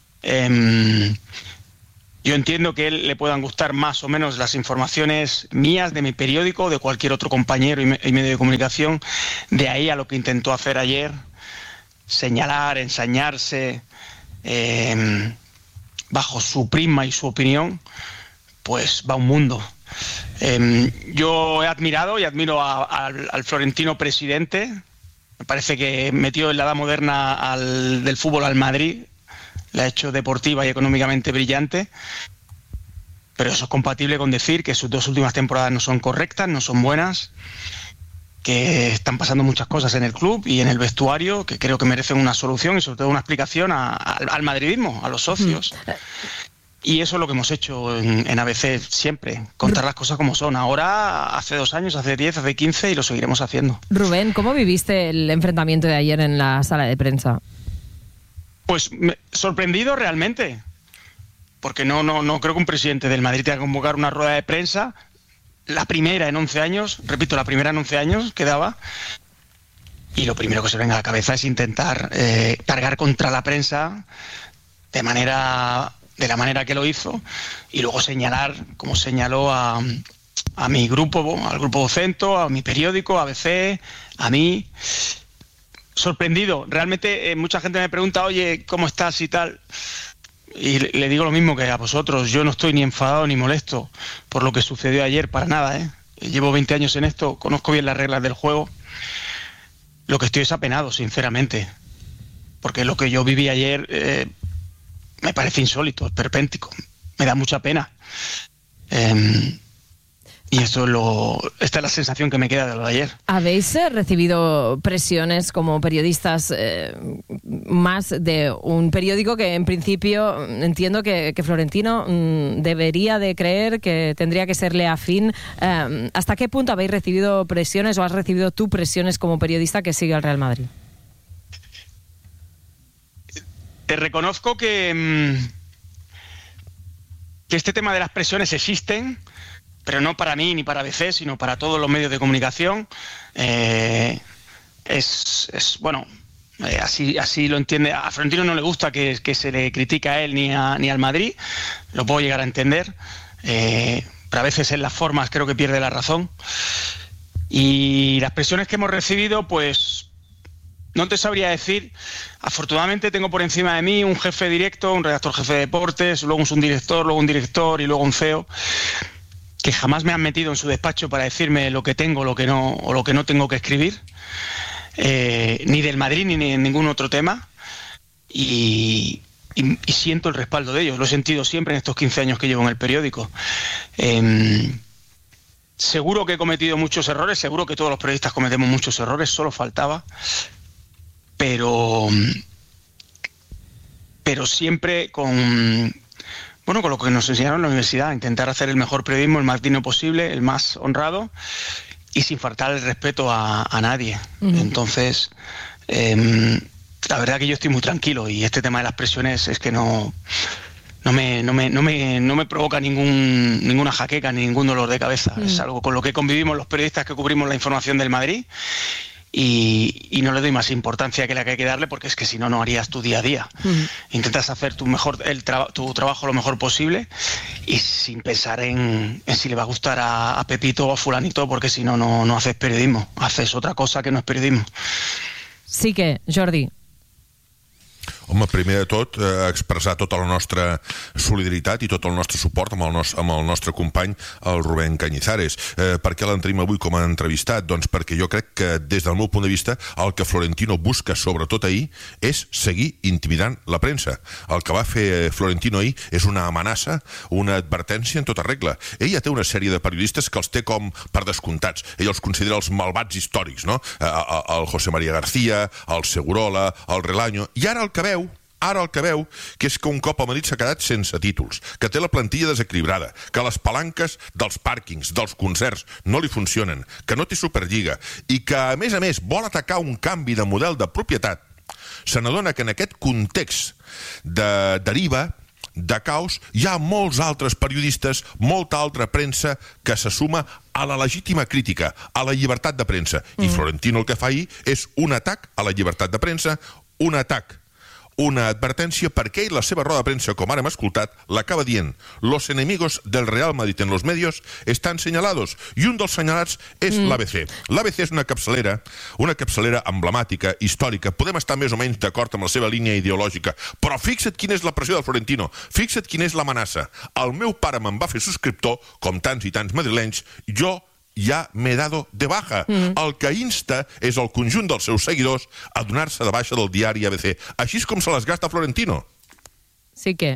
Eh, Yo entiendo que a él le puedan gustar más o menos las informaciones mías, de mi periódico, o de cualquier otro compañero y, me, y medio de comunicación. De ahí a lo que intentó hacer ayer, señalar, ensañarse, eh, bajo su prisma y su opinión, pues va un mundo. Eh, yo he admirado y admiro a, a, al Florentino presidente. Me parece que metió en la edad moderna al, del fútbol al Madrid. La ha hecho deportiva y económicamente brillante, pero eso es compatible con decir que sus dos últimas temporadas no son correctas, no son buenas, que están pasando muchas cosas en el club y en el vestuario que creo que merecen una solución y sobre todo una explicación a, a, al madridismo, a los socios. Y eso es lo que hemos hecho en, en A B C siempre, contar las cosas como son. Ahora, hace dos años, hace diez, hace quince, y lo seguiremos haciendo. Rubén, ¿cómo viviste el enfrentamiento de ayer en la sala de prensa? Pues me, sorprendido realmente, porque no, no, no creo que un presidente del Madrid tenga que convocar una rueda de prensa, la primera en once años, repito, la primera en once años que daba, y lo primero que se venga a la cabeza es intentar eh, cargar contra la prensa de manera de la manera que lo hizo, y luego señalar, como señaló a, a mi grupo, al grupo Vocento, a mi periódico, A B C, a mí. Sorprendido. Realmente eh, mucha gente me pregunta, oye, ¿cómo estás y tal? Y le, le digo lo mismo que a vosotros. Yo no estoy ni enfadado ni molesto por lo que sucedió ayer, para nada, ¿eh? Llevo veinte años en esto, conozco bien las reglas del juego. Lo que estoy es apenado, sinceramente. Porque lo que yo viví ayer eh, me parece insólito, esperpéntico. Me da mucha pena. Eh, Y esto es lo, esta es la sensación que me queda de lo de ayer. ¿Habéis eh, recibido presiones como periodistas eh, más de un periódico que en principio entiendo que, que Florentino mm, debería de creer que tendría que serle afín? Eh, ¿Hasta qué punto habéis recibido presiones o has recibido tú presiones como periodista que sigue al Real Madrid? Te reconozco que, mm, que este tema de las presiones existen, pero no para mí ni para A B C, sino para todos los medios de comunicación. Eh, es, es, bueno, eh, así, así lo entiende. A Florentino no le gusta que, que se le critique a él ni, a, ni al Madrid, lo puedo llegar a entender, eh, pero a veces en las formas creo que pierde la razón. Y las presiones que hemos recibido, pues no te sabría decir. Afortunadamente tengo por encima de mí un jefe directo, un redactor jefe de deportes, luego un director, luego un director y luego un C E O, que jamás me han metido en su despacho para decirme lo que tengo lo que no, o lo que no tengo que escribir, eh, ni del Madrid ni en ningún otro tema, y, y, y siento el respaldo de ellos. Lo he sentido siempre en estos quince años que llevo en el periódico. Eh, seguro que he cometido muchos errores, seguro que todos los periodistas cometemos muchos errores, solo faltaba, pero, pero siempre con... Bueno, con lo que nos enseñaron en la universidad, intentar hacer el mejor periodismo, el más digno posible, el más honrado y sin faltar el respeto a, a nadie. Uh-huh. Entonces, eh, la verdad que yo estoy muy tranquilo y este tema de las presiones es que no, no, me, no, me, no, me, no me provoca ningún, ninguna jaqueca ni ningún dolor de cabeza. Uh-huh. Es algo con lo que convivimos los periodistas que cubrimos la información del Madrid. Y, y no le doy más importancia que la que hay que darle, porque es que si no, no harías tu día a día. Uh-huh. Intentas hacer tu, mejor, el tra- tu trabajo lo mejor posible y sin pensar en, en si le va a gustar a, a Pepito o a Fulanito, porque si no, no, no haces periodismo, haces otra cosa que no es periodismo. Sí que, Jordi. Home, primer de tot, eh, expressar tota la nostra solidaritat i tot el nostre suport amb el, nos amb el nostre company, el Rubén Cañizares. Eh, per què l'en tenim avui com a entrevistat? Doncs perquè jo crec que, des del meu punt de vista, el que Florentino busca, sobretot ahir, és seguir intimidant la premsa. El que va fer Florentino ahir és una amenaça, una advertència en tota regla. Ell ja té una sèrie de periodistes que els té com per descomptats. Ell els considera els malvats històrics, no? El José María García, el Segurola, el Relaño, i ara el que veu Ara el que veu que és que un cop a Madrid s'ha quedat sense títols, que té la plantilla desequilibrada, que les palanques dels pàrquings, dels concerts, no li funcionen, que no té Superliga i que, a més a més, vol atacar un canvi de model de propietat, se n'adona que en aquest context de deriva, de caos, hi ha molts altres periodistes, molta altra premsa que se suma a la legítima crítica, a la llibertat de premsa. Mm. I Florentino el que fa ahir és un atac a la llibertat de premsa, un atac una advertència perquè ell, la seva roda de premsa, com ara hem escoltat, l'acaba dient: los enemigos del Real Madrid en los medios están señalados, i un dels senyalats és mm. l'A B C. L'A B C és una capçalera, una capçalera emblemàtica, històrica. Podem estar més o menys d'acord amb la seva línia ideològica, però fixa't quina és la pressió del Florentino, fixa't quina és l'amenaça. El meu pare me'n va fer subscriptor, com tants i tants madrilenys, jo ja m'he dado de baja. Mm. El que insta és el conjunt dels seus seguidors a donar-se de baixa del diari A B C. Així és com se les gasta Florentino. Sí que...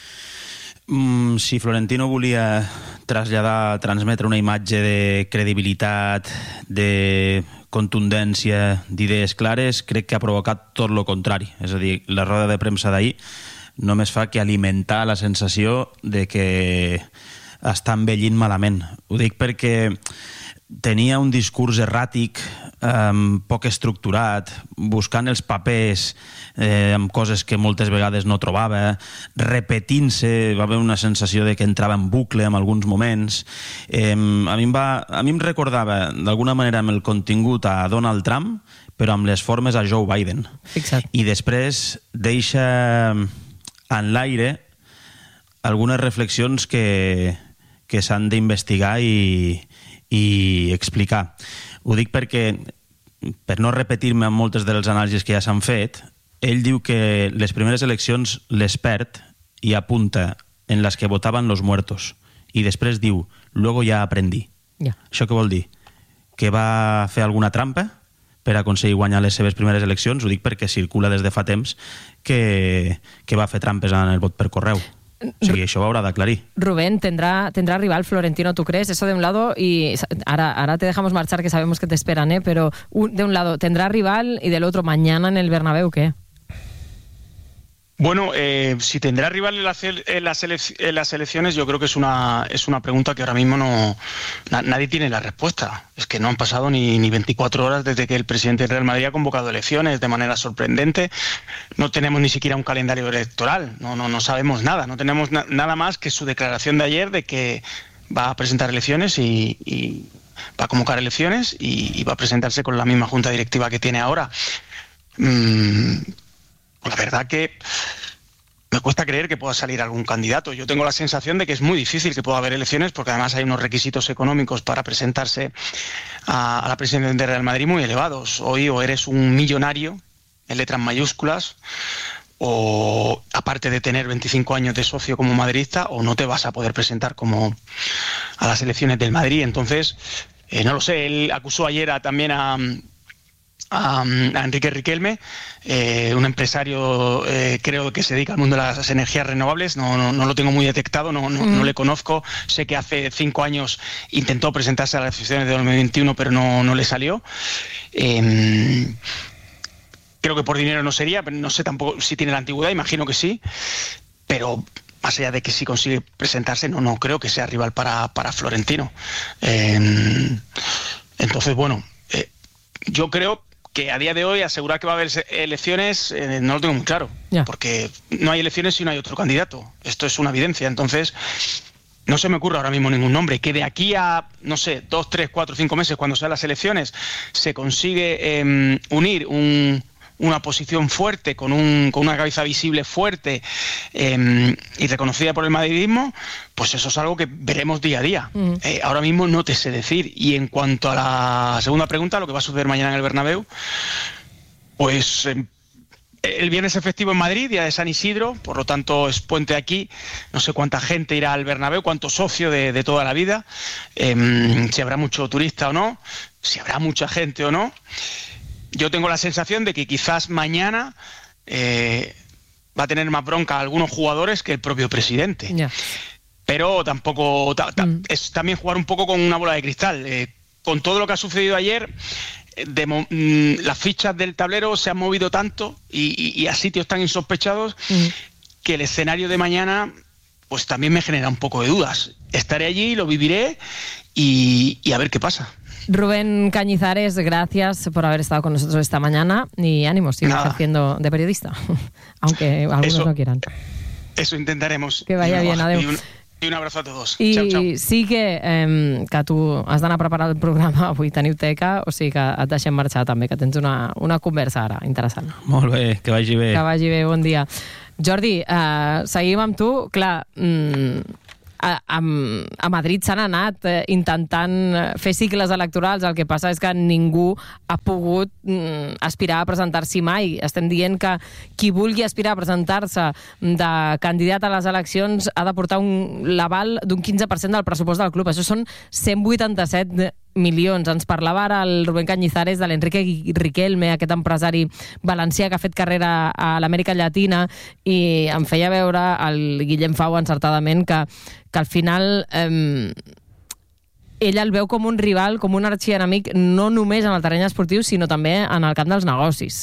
Mm, si Florentino volia traslladar, transmetre una imatge de credibilitat, de contundència, d'idees clares, crec que ha provocat tot el contrari. És a dir, la roda de premsa d'ahir només fa que alimentar la sensació de que està envellint malament. Ho dic perquè tenia un discurs erràtic, eh, poc estructurat, buscant els papers eh, amb coses que moltes vegades no trobava, repetint-se, va haver una sensació de que entrava en bucle en alguns moments. Eh, a, mi em va, a mi em recordava, d'alguna manera, amb el contingut a Donald Trump, però amb les formes a Joe Biden. Fixa't. I després deixa en l'aire algunes reflexions que... que s'han d'investigar i, i explicar. Ho dic perquè, per no repetir-me amb moltes de les anàlisis que ja s'han fet, ell diu que les primeres eleccions les perd i apunta en les que votaven los muertos. I després diu, luego ya aprendí. Yeah. Això què vol dir? Que va fer alguna trampa per aconseguir guanyar les seves primeres eleccions? Ho dic perquè circula des de fa temps que, que va fer trampes en el vot per correu. O sigui, això ho haurà d'aclarir. Rubén, ¿tendrá, ¿tendrá rival Florentino, tú crees? Eso de un lado, y ahora, ahora te dejamos marchar, que sabemos que te esperan, ¿eh? Pero un, de un lado, ¿tendrá rival? Y del otro, mañana en el Bernabéu, ¿qué? Bueno, eh, si tendrá rival en las, en, las en las elecciones, yo creo que es una, es una pregunta que ahora mismo no na, nadie tiene la respuesta. Es que no han pasado ni, ni veinticuatro horas desde que el presidente del Real Madrid ha convocado elecciones de manera sorprendente. No tenemos ni siquiera un calendario electoral, no, no, no sabemos nada. No tenemos na, nada más que su declaración de ayer de que va a presentar elecciones y, y va a convocar elecciones y, y va a presentarse con la misma junta directiva que tiene ahora. Mm, La verdad que me cuesta creer que pueda salir algún candidato. Yo tengo la sensación de que es muy difícil que pueda haber elecciones porque además hay unos requisitos económicos para presentarse a, a la presidencia del Real Madrid muy elevados. Hoy o eres un millonario en letras mayúsculas o, aparte de tener veinticinco años de socio como madridista, o no te vas a poder presentar como a las elecciones del Madrid. Entonces, eh, no lo sé, él acusó ayer a, también a... A, a Enrique Riquelme, eh, un empresario eh, creo que se dedica al mundo de las energías renovables, no, no, no lo tengo muy detectado, no, no, mm. no le conozco, sé que hace cinco años intentó presentarse a las elecciones de dos mil veintiuno pero no, no le salió. Eh, creo que por dinero no sería, pero no sé tampoco si tiene la antigüedad, imagino que sí, pero más allá de que si consigue presentarse, no, no creo que sea rival para, para Florentino. Eh, entonces, bueno, eh, yo creo que a día de hoy asegurar que va a haber elecciones eh, no lo tengo muy claro, yeah. porque no hay elecciones si no hay otro candidato. Esto es una evidencia. Entonces, no se me ocurre ahora mismo ningún nombre. Que de aquí a, no sé, dos, tres, cuatro, cinco meses, cuando sean las elecciones, se consigue eh, unir un, una posición fuerte, con, un, con una cabeza visible fuerte eh, y reconocida por el madridismo, pues eso es algo que veremos día a día. Mm. Eh, ahora mismo no te sé decir. Y en cuanto a la segunda pregunta, lo que va a suceder mañana en el Bernabéu, pues eh, El viernes es festivo en Madrid, día de San Isidro, por lo tanto es puente aquí. No sé cuánta gente irá al Bernabéu, cuántos socios de, de toda la vida, eh, si habrá mucho turista o no, si habrá mucha gente o no. Yo tengo la sensación de que quizás mañana eh, va a tener más bronca a algunos jugadores que el propio presidente. Yeah. Pero tampoco ta, ta, mm. es también jugar un poco con una bola de cristal. Eh, con todo lo que ha sucedido ayer, De, mm, las fichas del tablero se han movido tanto y, y, y a sitios tan insospechados mm. que el escenario de mañana pues también me genera un poco de dudas. Estaré allí, lo viviré y, y a ver qué pasa. Rubén Cañizares, gracias por haber estado con nosotros esta mañana y ánimo, sigue ejerciendo de periodista, aunque algunos eso, no quieran. Eso intentaremos. Que vaya bien, adeu. Y un, I un abrazo a tots. I xau, xau. sí que, eh, que tu has d'anar a preparar el programa, avui teniu teca, o sigui que et deixem marxar també, que tens una, una conversa ara interessant. Molt bé, que vagi bé. Que vagi bé, bon dia. Jordi, eh, seguim amb tu. Clar, mm, a, a, a Madrid s'han anat eh, intentant fer cicles electorals, el que passa és que ningú ha pogut mm, aspirar a presentar-s'hi mai. Estem dient que qui vulgui aspirar a presentar-se de candidat a les eleccions ha de portar un, l'aval d'un quinze per cent del pressupost del club. Això són cent vuitanta-set milions. Ens parlava ara el Rubén Cañizares de l'Enrique Riquelme, aquest empresari valencià que ha fet carrera a l'Amèrica Llatina, i em feia veure el Guillem Fau encertadament que, que al final eh, ell el veu com un rival, com un arxienemic, no només en el terreny esportiu, sinó també en el camp dels negocis.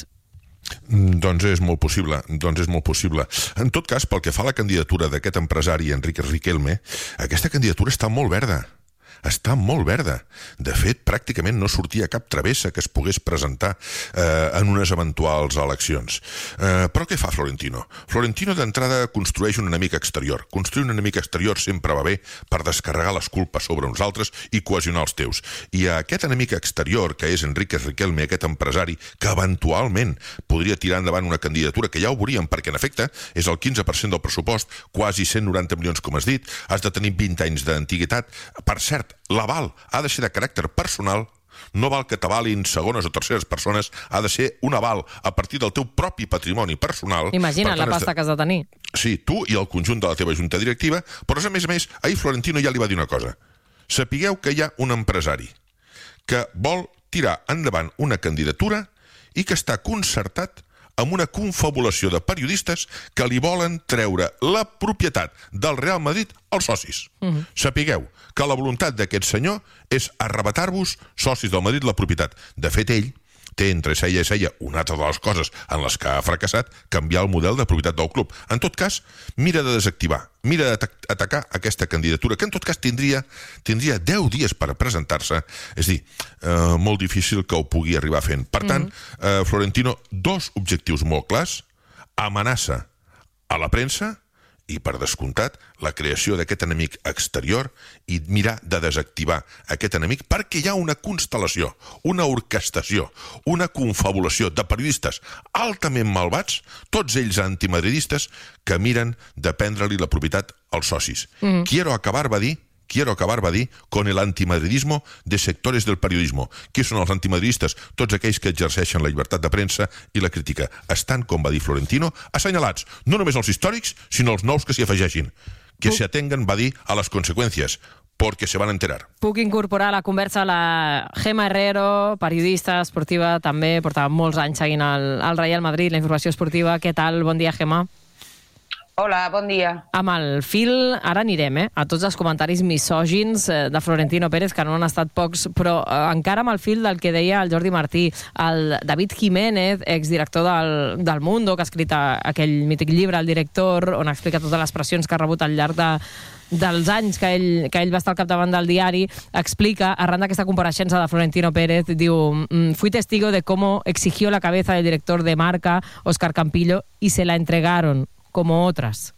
Doncs és molt possible, doncs és molt possible. En tot cas, pel que fa a la candidatura d'aquest empresari, Enrique Riquelme, aquesta candidatura està molt verda. Està molt verda. De fet, pràcticament no sortia cap travessa que es pogués presentar eh, en unes eventuals eleccions. Eh, però què fa Florentino? Florentino d'entrada construeix un enemic exterior. Construir un enemic exterior sempre va bé per descarregar les culpes sobre uns altres i cohesionar els teus. I a aquest enemic exterior, que és Enrique Riquelme, aquest empresari, que eventualment podria tirar endavant una candidatura, que ja ho veuríem, perquè en efecte és el quinze per cent del pressupost, quasi cent noranta milions, com has dit, has de tenir vint anys d'antiguitat. Per cert, l'aval ha de ser de caràcter personal, no val que t'avalin segones o terceres persones, ha de ser un aval a partir del teu propi patrimoni personal. Imagina't la pasta que has de tenir. Sí, tu i el conjunt de la teva junta directiva, però a més a més, ahir Florentino ja li va dir una cosa. Sapigueu que hi ha un empresari que vol tirar endavant una candidatura i que està concertat amb una confabulació de periodistes que li volen treure la propietat del Real Madrid als socis. Uh-huh. Sapigueu que la voluntat d'aquest senyor és arrebatar-vos, socis del Madrid, la propietat. De fet, ell té entre cella i cella una altra de les coses en les que ha fracassat, canviar el model de propietat del club. En tot cas, mira de desactivar, mira d'atacar aquesta candidatura, que en tot cas tindria, tindria deu dies per presentar-se, és a dir, eh, molt difícil que ho pugui arribar fent. Per tant, eh, Florentino, dos objectius molt clars: amenaça a la premsa i, per descomptat, la creació d'aquest enemic exterior i mirar de desactivar aquest enemic, perquè hi ha una constel·lació, una orquestació, una confabulació de periodistes altament malvats, tots ells antimadridistes, que miren de prendre-li la propietat als socis. Mm. Quiero acabar, va dir, Quiero acabar, va dir, con el antimadridismo de sectores del periodismo. Qui són els antimadridistes? Tots aquells que exerceixen la llibertat de premsa i la crítica. Estan, com va dir Florentino, assenyalats, no només els històrics, sinó els nous que s'hi afegeixin. Que se atenguen, va dir, a les conseqüències, perquè se van enterar. Puc incorporar a la conversa la Gemma Herrero, periodista esportiva, també portava molts anys seguint el, el Real Madrid, la informació esportiva. Què tal? Bon dia, Gemma. Hola, bon dia. Amb el fil, ara anirem, eh, a tots els comentaris misògins de Florentino Pérez, que no han estat pocs, però eh, encara amb el fil del que deia el Jordi Martí, el David Jiménez, exdirector del, del Mundo, que ha escrit aquell mític llibre, El director, on explica totes les pressions que ha rebut al llarg de, dels anys que ell, que ell va estar al capdavant del diari, explica, arran d'aquesta compareixença de Florentino Pérez, diu: fui testigo de cómo exigió la cabeza del director de Marca, Óscar Campillo, y se la entregaron, como otras.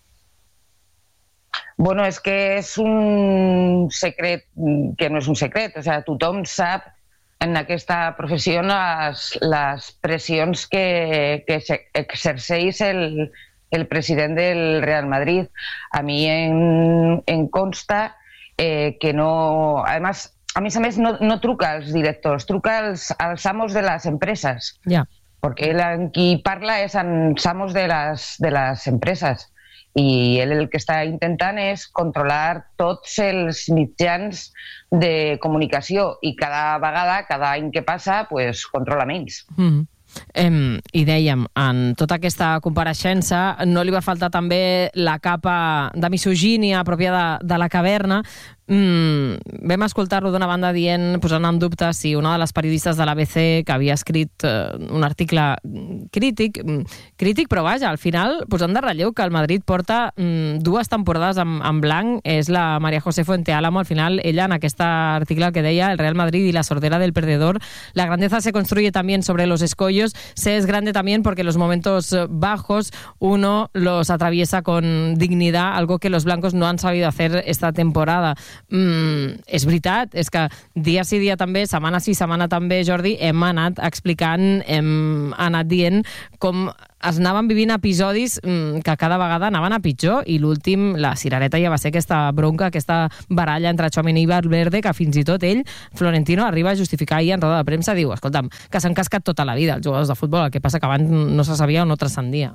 Bueno, és que és un secret que no és un secret. O sea, tothom sap en aquesta professió les, les pressions que, que exerceix el, el president del Real Madrid. A mi em, em consta eh, que no... Además, a més a més, no, no truca als directors, truca als, als amos de les empreses. Ja. porque él en qui parla és en amos de les, de les empreses i ell el que està intentant és controlar tots els mitjans de comunicació i cada vegada, cada any que passa, pues, controla menys. Mm. Eh, I dèiem, en tota aquesta compareixença no li va faltar també la capa de misogínia pròpia de, de la caverna. Mm, vam escoltar-lo d'una banda dient, posant en dubte si una de les periodistes de l'A B C que havia escrit eh, un article crític, crític, però vaja, al final posant de relleu que el Madrid porta mm, dues temporades en, en blanc, és la María José Fuenteálamo, al final ella en aquest article que deia el Real Madrid y la sordera del perdedor, la grandeza se construye también sobre los escollos, se es grande también porque los momentos bajos uno los atraviesa con dignidad, algo que los blancos no han sabido hacer esta temporada. Mm, és veritat, és que dia sí dia també, setmana sí setmana també, Jordi, hem anat explicant, hem anat dient com es anaven vivint episodis mm, que cada vegada anaven a pitjor, i l'últim, la cirereta ja va ser aquesta bronca, aquesta baralla entre Tchouaméni i Valverde, que fins i tot ell, Florentino, arriba a justificar ahir en roda de premsa, diu, escolta'm, que s'han cascat tota la vida els jugadors de futbol, el que passa que abans no se sabia o no transcendia.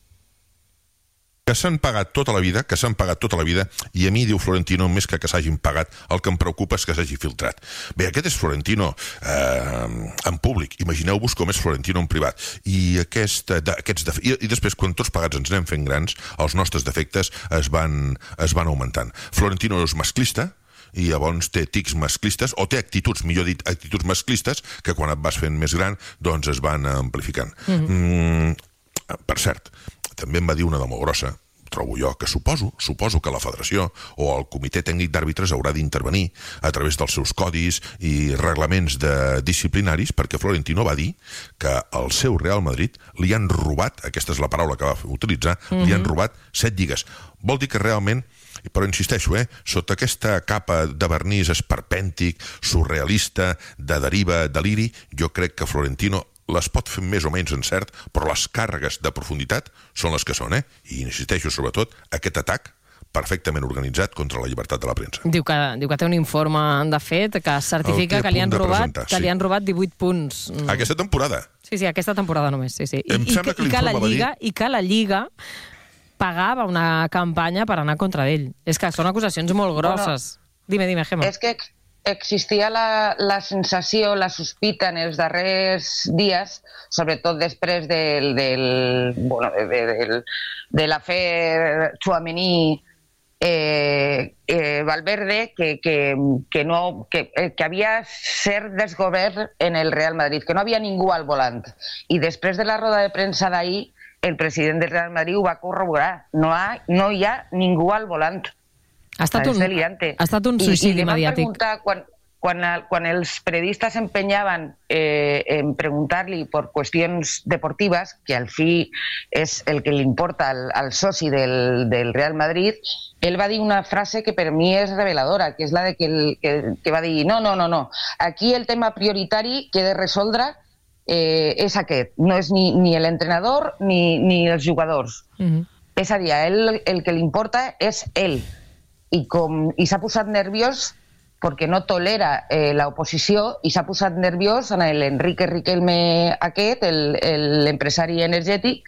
Que s'han pagat tota la vida, que s'han pagat tota la vida, i a mi, diu Florentino, més que que s'hagin pagat, el que em preocupa és que s'hagi filtrat. Bé, aquest és Florentino eh, en públic. Imagineu-vos com és Florentino en privat. I, aquest, de, aquests de, i, i després, quan tots pagats ens anem fent grans, els nostres defectes es van, es van augmentant. Florentino és masclista, i llavors té tics masclistes, o té actituds, millor dit, actituds masclistes, que quan et vas fent més gran, doncs es van amplificant. Mm-hmm. Mm, per cert, també em va dir una de molt grossa, trobo jo, que suposo, suposo que la federació o el comitè tècnic d'àrbitres haurà d'intervenir a través dels seus codis i reglaments de disciplinaris, perquè Florentino va dir que al seu Real Madrid li han robat, aquesta és la paraula que va utilitzar, mm-hmm. li han robat set lligues. Vol dir que realment, però insisteixo, eh, sota aquesta capa de vernís esperpèntic, surrealista, de deriva, deliri, jo crec que Florentino les pot fer més o menys encert, però les càrregues de profunditat són les que són, eh? I insisteixo, sobretot, aquest atac perfectament organitzat contra la llibertat de la premsa. Diu que, diu que té un informe de fet que certifica que li han robat, que sí. li han robat divuit punts. Aquesta temporada? Sí, sí, aquesta temporada només, sí, sí. I, em i, sembla que i, que la l'informe va Lliga, dir... I que la Lliga pagava una campanya per anar contra ell. És que són acusacions molt grosses. Bueno, dime, dime, Gemma. És que existia la, la sensació, la sospita en els darrers dies, sobretot després del, del, bueno, de, de, de l'afer Tchouaméni eh, eh, Valverde, que, que, que, no, que, que havia cert desgovern en el Real Madrid, que no havia ningú al volant. I després de la roda de premsa d'ahir, el president del Real Madrid ho va corroborar. No, ha, no hi ha ningú al volant. Ha estat, un, ha estat un suïcidi I, i mediàtic. Quan, quan, quan els periodistes s'empenyaven eh, en preguntar-li per qüestions deportives, que al fi és el que li importa al, al soci del, del Real Madrid, ell va dir una frase que per mi és reveladora, que és la de que, el, que, que va dir no, no, no, no, aquí el tema prioritari que he de resoldre eh, és aquest, no és ni, ni l'entrenador ni, ni els jugadors. Mm-hmm. És a dir, a ell el que li importa és ell. I, com, i s'ha posat nerviós perquè no tolera eh, l'oposició i s'ha posat nerviós en l'Enrique Riquelme aquest, l'empresari energètic,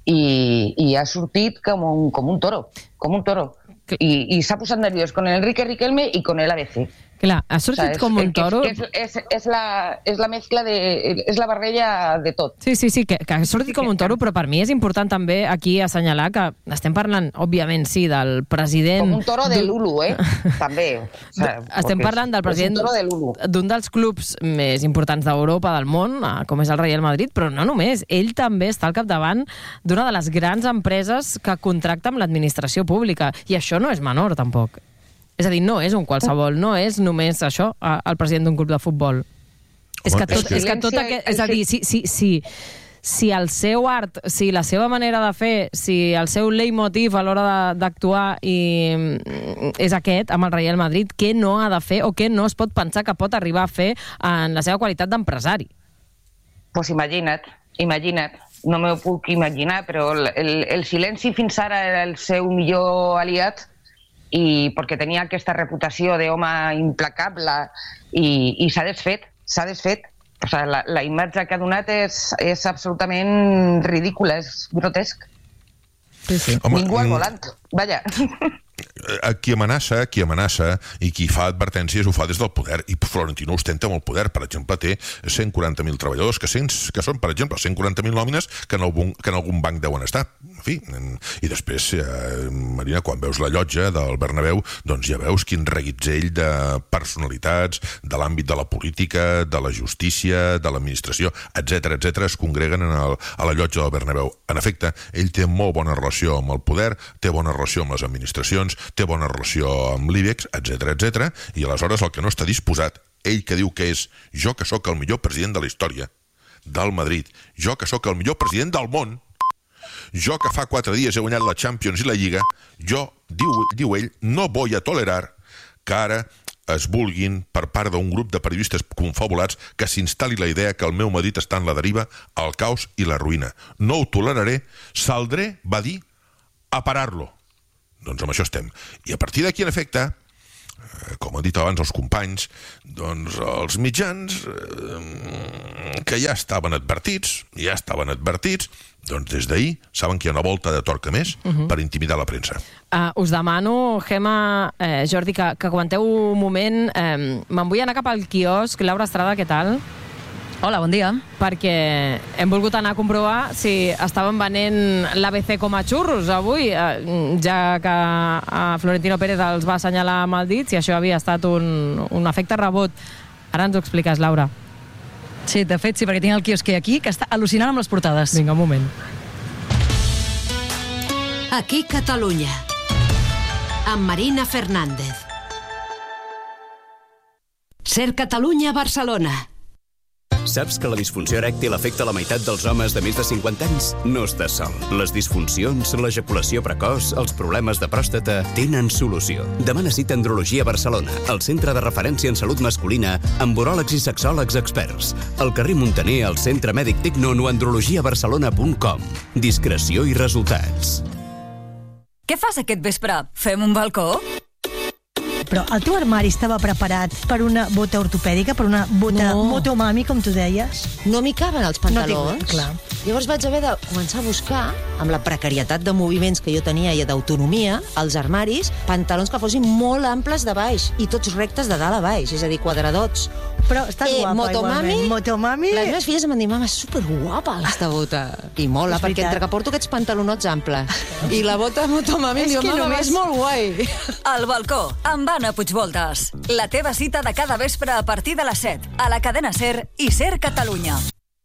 i, i ha sortit com un, com un toro, com un toro. I, i s'ha posat nerviós con Enrique Riquelme i con el A B C. Clar, ha sortit o sea, és, com un toro... És, és, és, la, és la mescla de... és la barrella de tot. Sí, sí, sí, que, que ha sortit com un toro, però per mi és important també aquí assenyalar que estem parlant, òbviament, sí, del president... Com un toro de Lulu, eh? També. O sea, estem parlant del president d'un dels clubs més importants d'Europa, del món, com és el Real Madrid, però no només. Ell també està al capdavant d'una de les grans empreses que contracta amb l'administració pública. I això no és menor, tampoc. És a dir, no és un qualsevol, no és només això, el president d'un club de futbol. Home, és que tot, és que tot aquest, és a dir, si, si, si, si el seu art, si la seva manera de fer, si el seu leitmotiv a l'hora d'actuar i és aquest, amb el Real Madrid, què no ha de fer o què no es pot pensar que pot arribar a fer en la seva qualitat d'empresari? Pues imagina't, imagina't. No m'ho puc imaginar, però el, el silenci fins ara era el seu millor aliat, i perquè tenia aquesta reputació d'home implacable i, i s'ha desfet, s'ha desfet. O sigui, la, la imatge que ha donat és, és absolutament ridícula, és grotesc. Sí, sí. Home, Ningú al mm, volant, vaja. qui amenaça, qui amenaça i qui fa advertències ho fa des del poder, i Florentino ostenta molt poder. Per exemple, té cent quaranta mil treballadors, que, cent, que són, per exemple, cent quaranta mil nòmines que en, algun, que en algun banc deuen estar. En fi, i després, eh, Marina, quan veus la llotja del Bernabéu, doncs ja veus quin reguitzell de personalitats de l'àmbit de la política, de la justícia, de l'administració, etcètera, etcètera, es congreguen en el, a la llotja del Bernabéu. En efecte, ell té molt bona relació amb el poder, té bona relació amb les administracions, té bona relació amb l'IBEX, etcètera, etcètera, i aleshores el que no està disposat, ell que diu que és jo que sóc el millor president de la història del Madrid, jo que sóc el millor president del món, jo que fa quatre dies he guanyat la Champions i la Lliga, jo, diu, diu ell, no voy a tolerar que ara es vulguin, per part d'un grup de periodistes confabulats, que s'instal·li la idea que el meu Madrid està en la deriva, al caos i la ruïna. No ho toleraré, saldré, va dir, a parar-lo. Doncs amb això estem. I a partir d'aquí, en efecte, eh, com han dit abans els companys, doncs els mitjans, eh, que ja estaven advertits, ja estaven advertits, doncs des d'ahir saben que hi ha una volta de torca més uh-huh. per intimidar la premsa. Uh, us demano, Gemma, eh, Jordi, que, que aguanteu un moment. Eh, me'n vull anar cap al quiosc. Laura Estrada, què tal? Hola, bon dia. Perquè hem volgut anar a comprovar si estaven venent l'A B C com a xurros avui, ja que a Florentino Pérez els va assenyalar amb el dit, si això havia estat un, un efecte rebot. Ara ens ho expliques, Laura. Sí, de fet, sí, perquè tinc el quiosquer aquí, que està al·lucinant amb les portades. Vinga, un moment. Aquí Catalunya, amb Marina Fernández. Ser Catalunya, Barcelona. Saps que la disfunció erèctil afecta la meitat dels homes de més de cinquanta anys? No estàs sol. Les disfuncions, l'ejaculació precoç, els problemes de pròstata tenen solució. Demana cita a Andrologia Barcelona, el centre de referència en salut masculina, amb uròlegs i sexòlegs experts. Al carrer Montaner, al Centre Mèdic Tecno o andrologia barcelona punt com. Discreció i resultats. Què fas aquest vespre? Fem un balcó? Però el teu armari estava preparat per una bota ortopèdica, per una bota No. motomami, com tu deies? No m'hi caben els pantalons. No, clar. Llavors vaig haver de començar a buscar, amb la precarietat de moviments que jo tenia i d'autonomia, als armaris, pantalons que fossin molt amples de baix i tots rectes de dalt a baix, és a dir, quadradots. Però estàs eh, guapa, motomami, igualment. Motomami... Les meves filles em van dir, mama, és superguapa aquesta bota. I mola, És perquè veritat. entre que porto aquests pantalonots amples i la bota motomami, És diu, que mama, només- és molt guai. Al balcó, amb Anna Puigvoltes. La teva cita de cada vespre a partir de les set, a la cadena SER i SER Catalunya.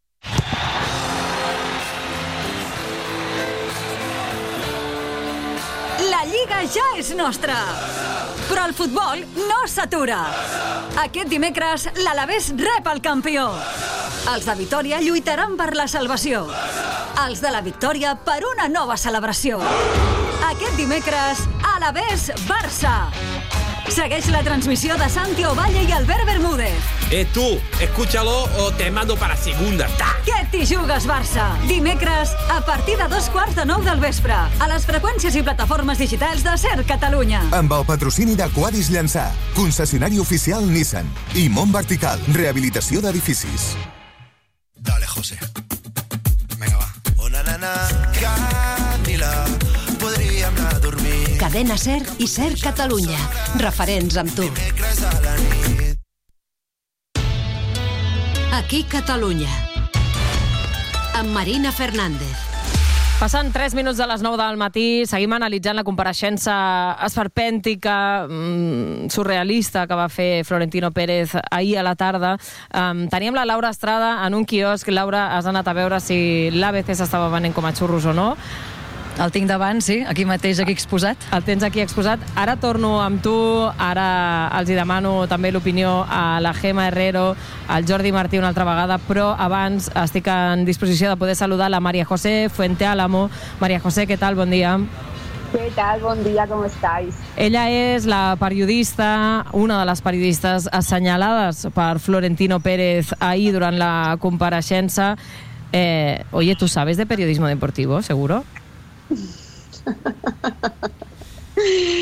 La Lliga ja és nostra! Però el futbol no s'atura. Aquest dimecres, l'Alavés rep el campió. Els de Vitòria lluitaran per la salvació. Els de la Victòria per una nova celebració. Aquest dimecres, Alavés-Barça. Segueix la transmissió de Santi Ovalle i Albert Bermúdez. Eh, tú, escúchalo o te mando para segunda. ¡Ta! Què t'hi jugues, Barça? Dimecres, a partir de dos quarts de nou del vespre, a les freqüències i plataformes digitals de SER Catalunya. Amb el patrocini de Quadis Llançà, concessionari oficial Nissan i Mont Vertical, rehabilitació d'edificis. Dale, José. Venga, va. Una nana, Camila, podríem anar a dormir. Cadena SER i SER Catalunya. Referents amb tu. Aquí Catalunya. Amb Marina Fernández. Passant tres minuts de les nou del matí, seguim analitzant la compareixença esperpèntica, mm, surrealista que va fer Florentino Pérez ahir a la tarda. Um, teníem la Laura Estrada en un quiosc. Laura, has anat a veure si l'A B C s'estava venent com a xurros o no. El tinc davant, sí, aquí mateix, aquí exposat. El tens aquí exposat. Ara torno amb tu, ara els hi demano també l'opinió a la Gemma Herrero, al Jordi Martí una altra vegada, però abans estic en disposició de poder saludar la María José Fuente Álamo. María José, què tal? Bon dia. ¿Qué tal? Buen día, ¿cómo estáis? Ella és la periodista, una de les periodistes assenyalades per Florentino Pérez ahir durant la compareixença. Eh, oye, ¿tú sabes de periodismo deportivo, seguro?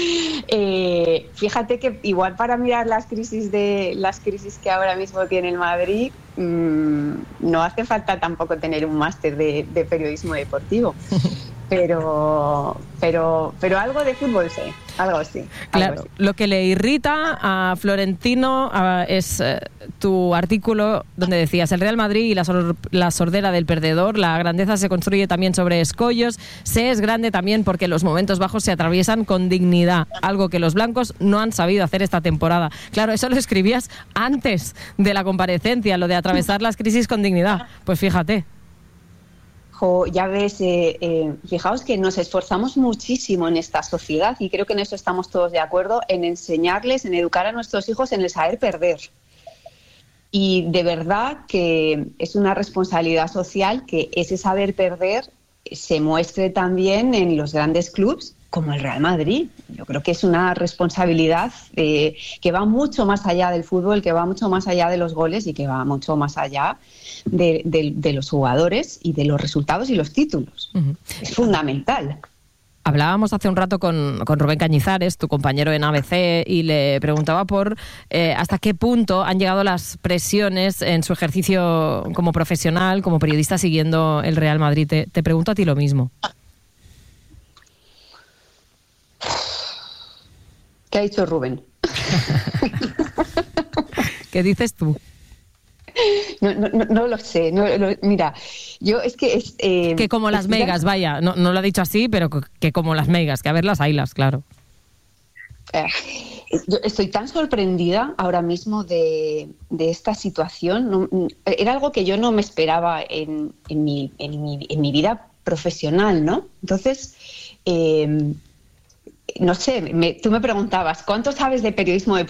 Eh, fíjate que igual para mirar las crisis de las crisis que ahora mismo tiene el Madrid, mmm, no hace falta tampoco tener un máster de, de periodismo deportivo. Pero, pero, pero algo de fútbol sé, algo sí. Algo Claro, sí. lo que le irrita a Florentino uh, es uh, tu artículo donde decías: el Real Madrid y la, sor la sordera del perdedor, la grandeza se construye también sobre escollos, se es grande también porque los momentos bajos se atraviesan con dignidad, algo que los blancos no han sabido hacer esta temporada. Claro, eso lo escribías antes de la comparecencia, lo de atravesar las crisis con dignidad. Pues fíjate. Jo, ya ves, eh, eh, fijaos que nos esforzamos muchísimo en esta sociedad y creo que en eso estamos todos de acuerdo, en enseñarles, en educar a nuestros hijos en el saber perder. Y de verdad que es una responsabilidad social que ese saber perder se muestre también en los grandes clubes como el Real Madrid. Yo creo que es una responsabilidad eh, que va mucho más allá del fútbol, que va mucho más allá de los goles y que va mucho más allá de, de, de los jugadores y de los resultados y los títulos. Uh-huh. Es fundamental. Hablábamos hace un rato con, con Rubén Cañizares, tu compañero en A B C, y le preguntaba por eh, hasta qué punto han llegado las presiones en su ejercicio como profesional, como periodista siguiendo el Real Madrid. Te, te pregunto a ti lo mismo. ¿Qué ha dicho Rubén? ¿Qué dices tú? No, no, no, no lo sé. No, no, mira, yo es que... Es, eh, que como las megas, vaya. No, no lo ha dicho así, pero que como las megas, que a ver las haylas, claro. Eh, yo estoy tan sorprendida ahora mismo de, de esta situación. No, era algo que yo no me esperaba en, en, mi, en, mi, en mi vida profesional, ¿no? Entonces... Eh, no sé, me, tú me preguntabas, ¿cuánto sabes de periodismo deportivo?